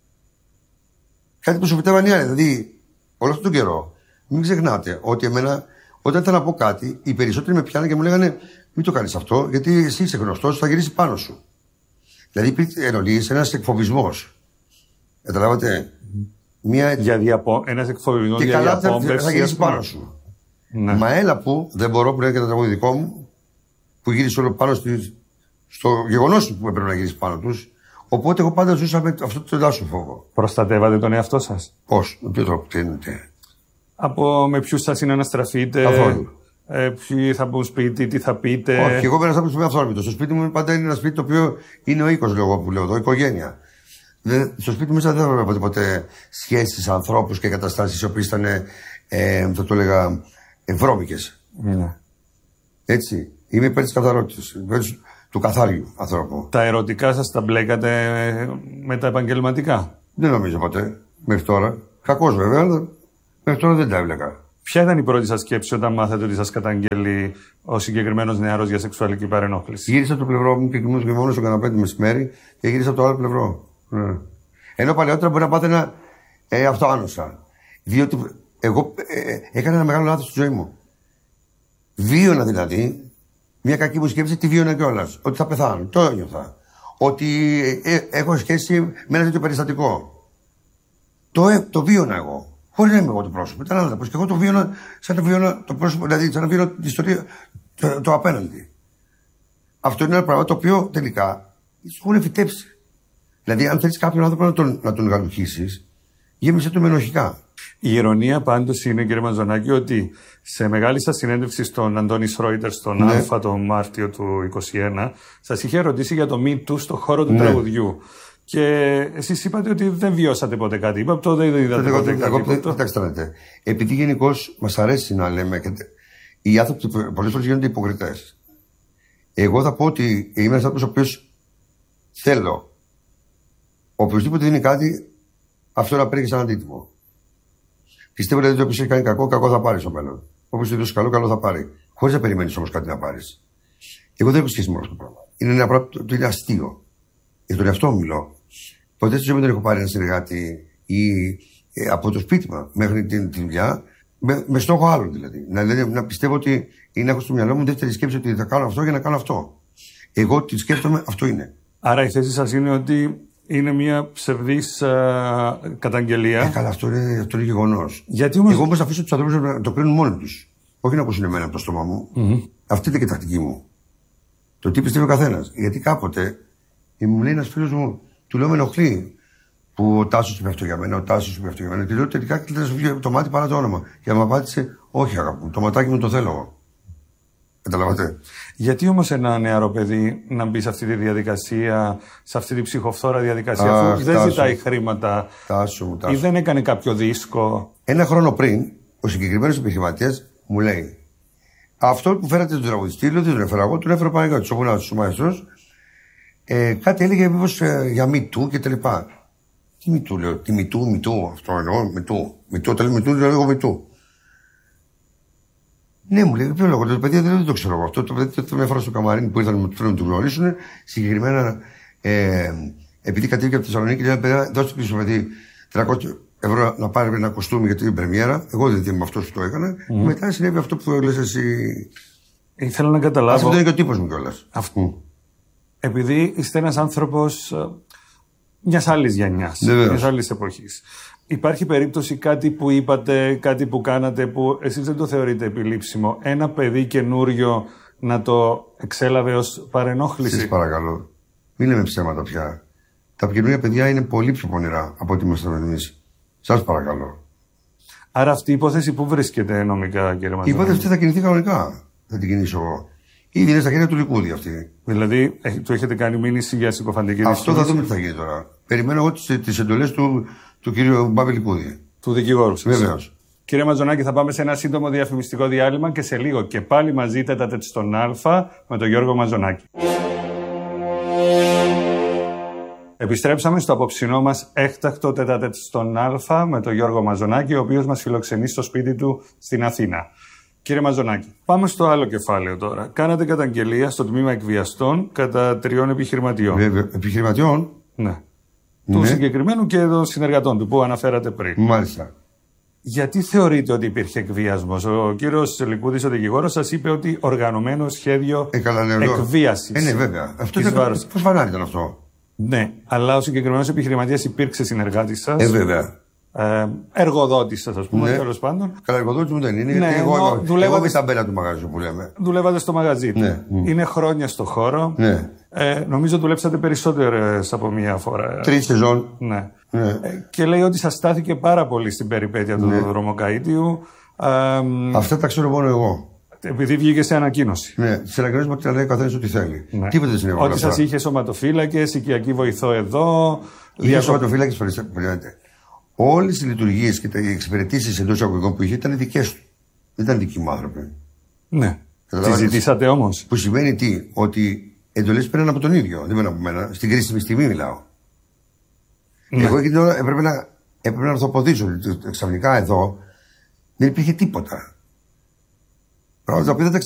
Κάτι που σου πετάβαν οι άλλοι. Δηλαδή, όλο αυτόν τον καιρό, μην ξεχνάτε ότι εμένα, όταν ήταν να πω κάτι, οι περισσότεροι με πιάνανε και μου λέγανε, μην το κάνει αυτό, γιατί εσύ είσαι γνωστό, θα γυρίσει πάνω σου. Δηλαδή, υπήρχε εννοείς ένας εκφοβισμός. Καταλάβατε. Mm. Μια... Για διαπο... ένας εκφοβισμός για διαπόμπευση. Θα γυρίσει πάνω σου. Ναι. Μα έλα που δεν μπορώ, που είναι και το τραγούδι δικό μου, που γύρισε όλο πάνω στη... στο γεγονός που έπρεπε να γυρίσει πάνω τους. Οπότε εγώ πάντα ζούσα με αυτό το τεντάσιο φόβο. Προστατεύατε τον εαυτό σας? Πώς, με ποιο τρόπο κρίνετε? Από με ποιους θα συναναστραφείτε? Καθόλου. Ε, ποιοι θα μπουν σπίτι, τι θα πείτε? Όχι, εγώ είμαι ένας άνθρωπος που είμαι αυθόρμητος. Στο σπίτι μου πάντα είναι ένα σπίτι το οποίο είναι ο οίκος, λέω εγώ που λέω εδώ, οικογένεια. Δεν, στο σπίτι μου δεν θα βλέπω ποτέ σχέσεις, ανθρώπους και καταστάσεις οι οποίες ήταν, ε, θα το έλεγα, βρώμικες. Ναι. Έτσι. Είμαι υπέρ της καθαρότητας, υπέρ του καθάριου ανθρώπου. Τα ερωτικά σας τα μπλέκατε με τα επαγγελματικά? Δεν νομίζω ποτέ, μέχρι τώρα. Κακώς βέβαια, αλλά μέχρι τώρα δεν τα έβλεκα. Ποια ήταν η πρώτη σας σκέψη όταν μάθατε ότι σας καταγγέλει ο συγκεκριμένος νεαρός για σεξουαλική παρενόχληση? Γύρισα από το πλευρό μου και κοιμούμαι μόνο στο καναπέ το μεσημέρι και γύρισα από το άλλο πλευρό. Ναι. Ενώ παλαιότερα μπορεί να πάθαινα ε, αυτό άνοσα. Διότι εγώ ε, έκανα ένα μεγάλο λάθος στη ζωή μου. Βίωνα δηλαδή μια κακή μου σκέψη, τη βίωνα κιόλας. Ότι θα πεθάνω. Το ένιωθα. Ότι ε, ε, έχω σχέση με ένα τέτοιο περιστατικό. Το, ε, το βίωνα εγώ. Χωρίς να είμαι εγώ το πρόσωπο. Ήταν άλλο. Και εγώ το βίωνα σαν να βίωνα το πρόσωπο, δηλαδή σαν να βίωνα την ιστορία, το, το απέναντι. Αυτό είναι ένα πράγμα το οποίο τελικά σου έχουν φυτέψει. Δηλαδή, αν θέλεις κάποιον άνθρωπο να τον, να τον γαλουχίσεις, γέμισε το με ενοχικά. Η ηρωνία πάντως είναι, κύριε Μαζονάκη, ότι σε μεγάλη σας συνέντευξη στον Αντώνη Σρόιτερ στον Ναι. Α τον Μάρτιο του είκοσι ένα, σας είχε ρωτήσει για το Me Too στον χώρο του Ναι. τραγουδιού. Και εσείς είπατε ότι δεν βιώσατε ποτέ κάτι. Είπα, τότε δεν είδατε Εγώ, ποτέ εγώ, κάτι. εγώ, κοιτάξτε να δείτε. Επειδή γενικώς μας αρέσει να λέμε, και οι άνθρωποι πολλές φορές γίνονται υποκριτές. Εγώ θα πω ότι είμαι ένας άνθρωπος ο οποίος θέλω οποιοδήποτε δίνει κάτι, αυτό να παίρνει σαν αντίτιμο. Πιστεύω δηλαδή ότι όποιος έχει κάνει κακό, κακό θα πάρει στο μέλλον. Όποιος έχει δώσει καλό, καλό θα πάρει. Χωρίς να περιμένεις όμως κάτι να πάρεις. Εγώ δεν έχω σχέση με αυτό το πράγμα. Είναι ένα πράγμα το είναι αστείο. Για τον εαυτό μου μιλώ. Ποτέ στη ζωή μου δεν έχω πάρει ένα συνεργάτη ή ε, από το σπίτι μου μέχρι την, τη δουλειά, με, με στόχο άλλο δηλαδή. Να, δηλαδή. να πιστεύω ότι ή να έχω στο μυαλό μου δεύτερη σκέψη ότι θα κάνω αυτό για να κάνω αυτό. Εγώ τι σκέφτομαι, αυτό είναι. Άρα η θέση σας είναι ότι είναι μια ψευδής α, καταγγελία. Ε, καλά, αυτό είναι, αυτό είναι γεγονός. Γιατί όμως... Εγώ όμως αφήσω τους ανθρώπους να το κρίνουν μόνοι τους. Όχι να ακούσουν εμένα από το στόμα μου. Mm-hmm. Αυτή είναι και η τακτική μου. Το τι πιστεύει ο καθένας. Γιατί κάποτε μου λέει ένας φίλος μου, του λέω με ενοχλεί που ο Τάσος είπε αυτό για μένα, ο Τάσος είπε αυτό για μένα. Και λέω τελικά και θα σου βγει το μάτι παρά το όνομα. Και μου απάντησε, όχι αγάπη μου, το ματάκι μου το θέλω εγώ. Καταλαβαίνετε. Γιατί όμως ένα νεαρό παιδί να μπει σε αυτή τη διαδικασία, σε αυτή τη ψυχοφθόρα διαδικασία, Αχ, αφού δεν Τάσο. ζητάει χρήματα Τάσο μου, Τάσο. ή δεν έκανε κάποιο δίσκο? Ένα χρόνο πριν, ο συγκεκριμένος επιχειρηματίας μου λέει, αυτό που φέρατε τον τραγουδιστή, λέω δεν τον έφερα εγώ, τον έφερα Παναγιώτης, ο Γουνάτος, ο Μαέστρος. Ε, κάτι έλεγε μήπως ε, για Me Too και τα λοιπά. Τι Me Too, λέω, τι Me Too, Me Too, αυτό εννοώ, Me Too. Me Too, όταν λέει Me Too, λέω εγώ Me Too. Ναι, μου λέει, ποιο λόγο, το παιδί δεν, δεν το ξέρω εγώ αυτό. Το παιδί το με έφερα στο καμαρίνι που ήρθαν να του γνωρίσουν. Συγκεκριμένα, ε, επειδή κατέβηκε από τη Θεσσαλονίκη, λέει, παιδιά, δώστε πίσω στο παιδί τριακόσια ευρώ να πάρει ένα κοστούμι για την πρεμιέρα. Εγώ δεν είμαι αυτό που το έκανα. Mm. Και μετά συνέβη αυτό που λες εσύ. Ήθελα να καταλάβω. Αυτό είναι και ο τύπος μου κιόλας. Αυτό. Επειδή είστε ένας άνθρωπος μιας άλλης γενιάς, μιας άλλης εποχής. Υπάρχει περίπτωση κάτι που είπατε, κάτι που κάνατε που εσείς δεν το θεωρείτε επιλήψιμο, ένα παιδί καινούριο να το εξέλαβε ως παρενόχληση? Σας παρακαλώ, μην λέμε ψέματα πια. Τα καινούργια παιδιά είναι πολύ πιο πονηρά από ό,τι ήμασταν εμείς. Σας παρακαλώ. Άρα αυτή η υπόθεση πού βρίσκεται νομικά, κύριε Μαζονάκη? Η υπόθεση αυτή θα κινηθεί κανονικά. Θα την κινήσω εγώ. Ήδη είναι στα χέρια του Λικούδη αυτή. Δηλαδή, του έχετε κάνει μήνυση για συκοφαντική Αυτό δυσκίνηση? θα δούμε τι θα γίνει τώρα. Περιμένω εγώ τις, τις εντολές του, του κύριου Μπάμπη Λικούδη. Του δικηγόρου σας. Βεβαίως. Κύριε Μαζονάκη, θα πάμε σε ένα σύντομο διαφημιστικό διάλειμμα και σε λίγο και πάλι μαζί τέτα στον Α με τον Γιώργο Μαζονάκη. Επιστρέψαμε στο απόψινό μας έκτακτο τέτα-τέτ στον Α με τον Γιώργο Μαζονάκη, ο οποίος μας φιλοξενεί στο σπίτι του στην Αθήνα. Κύριε Μαζονάκη, πάμε στο άλλο κεφάλαιο τώρα. Κάνατε καταγγελία στο τμήμα εκβιαστών κατά τριών επιχειρηματιών. Βέβαια, επιχειρηματιών. Ναι. Του Ναι. συγκεκριμένου και των συνεργατών του που αναφέρατε πριν. Μάλιστα. Γιατί θεωρείτε ότι υπήρχε εκβιασμός? Ο κύριος Λικούδης, ο δικηγόρος, σας είπε ότι οργανωμένο σχέδιο Ε, καλά, ναι, εκβίασης. Ε, ναι, βέβαια. Αυτό Της ήταν. βάρος. Πώς φανάρι ήταν αυτό? Ναι, αλλά ο συγκεκριμένος επιχειρηματίας υπήρξε συνεργάτης σας. Ε, βέβαια. Ε, εργοδότης σας, ας πούμε, Ναι. τέλος πάντων. Καλά, εργοδότη μου δεν είναι. Ναι, γιατί εγώ, ενώ εγώ, δουλεύατε- εγώ είμαι τα μπέλα του μαγαζιού που λέμε. Δουλεύατε στο μαγαζί του. Ναι. Είναι χρόνια στο χώρο. Ναι. Ε, νομίζω δουλέψατε περισσότερες από μία φορά. Τρει σεζόν. Ναι. Ναι. Ε, και λέει ότι σας στάθηκε πάρα πολύ στην περιπέτεια του Ναι. δρομοκαΐτιου. Ε, Αυτά τα ξέρω μόνο εγώ. επειδή βγήκε σε ανακοίνωση. Ναι, τι ανακοινώσει μου λέει ο καθένα ό,τι θέλει. Ναι. Τίποτα δεν συνέβη. Ότι σας είχε σωματοφύλακες, οικιακή βοηθό εδώ. Είχε διακο- σωματοφύλακε, περιμένετε. Όλε οι λειτουργίε και οι εξυπηρετήσει εντό εισαγωγικών που είχε ήταν δικέ του. Δεν ήταν δικοί μου άνθρωποι. Ναι. Τη Καταλάβατε. ζητήσατε όμως? Που σημαίνει τι, ότι εντολές πήραν από τον ίδιο. Δεν πήραν από μένα. Στην κρίσιμη στιγμή μιλάω. Ναι. Εγώ εκείνη την ώρα έπρεπε να, έπρεπε να ορθοποδήσω. Ξαφνικά εδώ δεν υπήρχε τίποτα. Πράγματα τα οποία δεν τα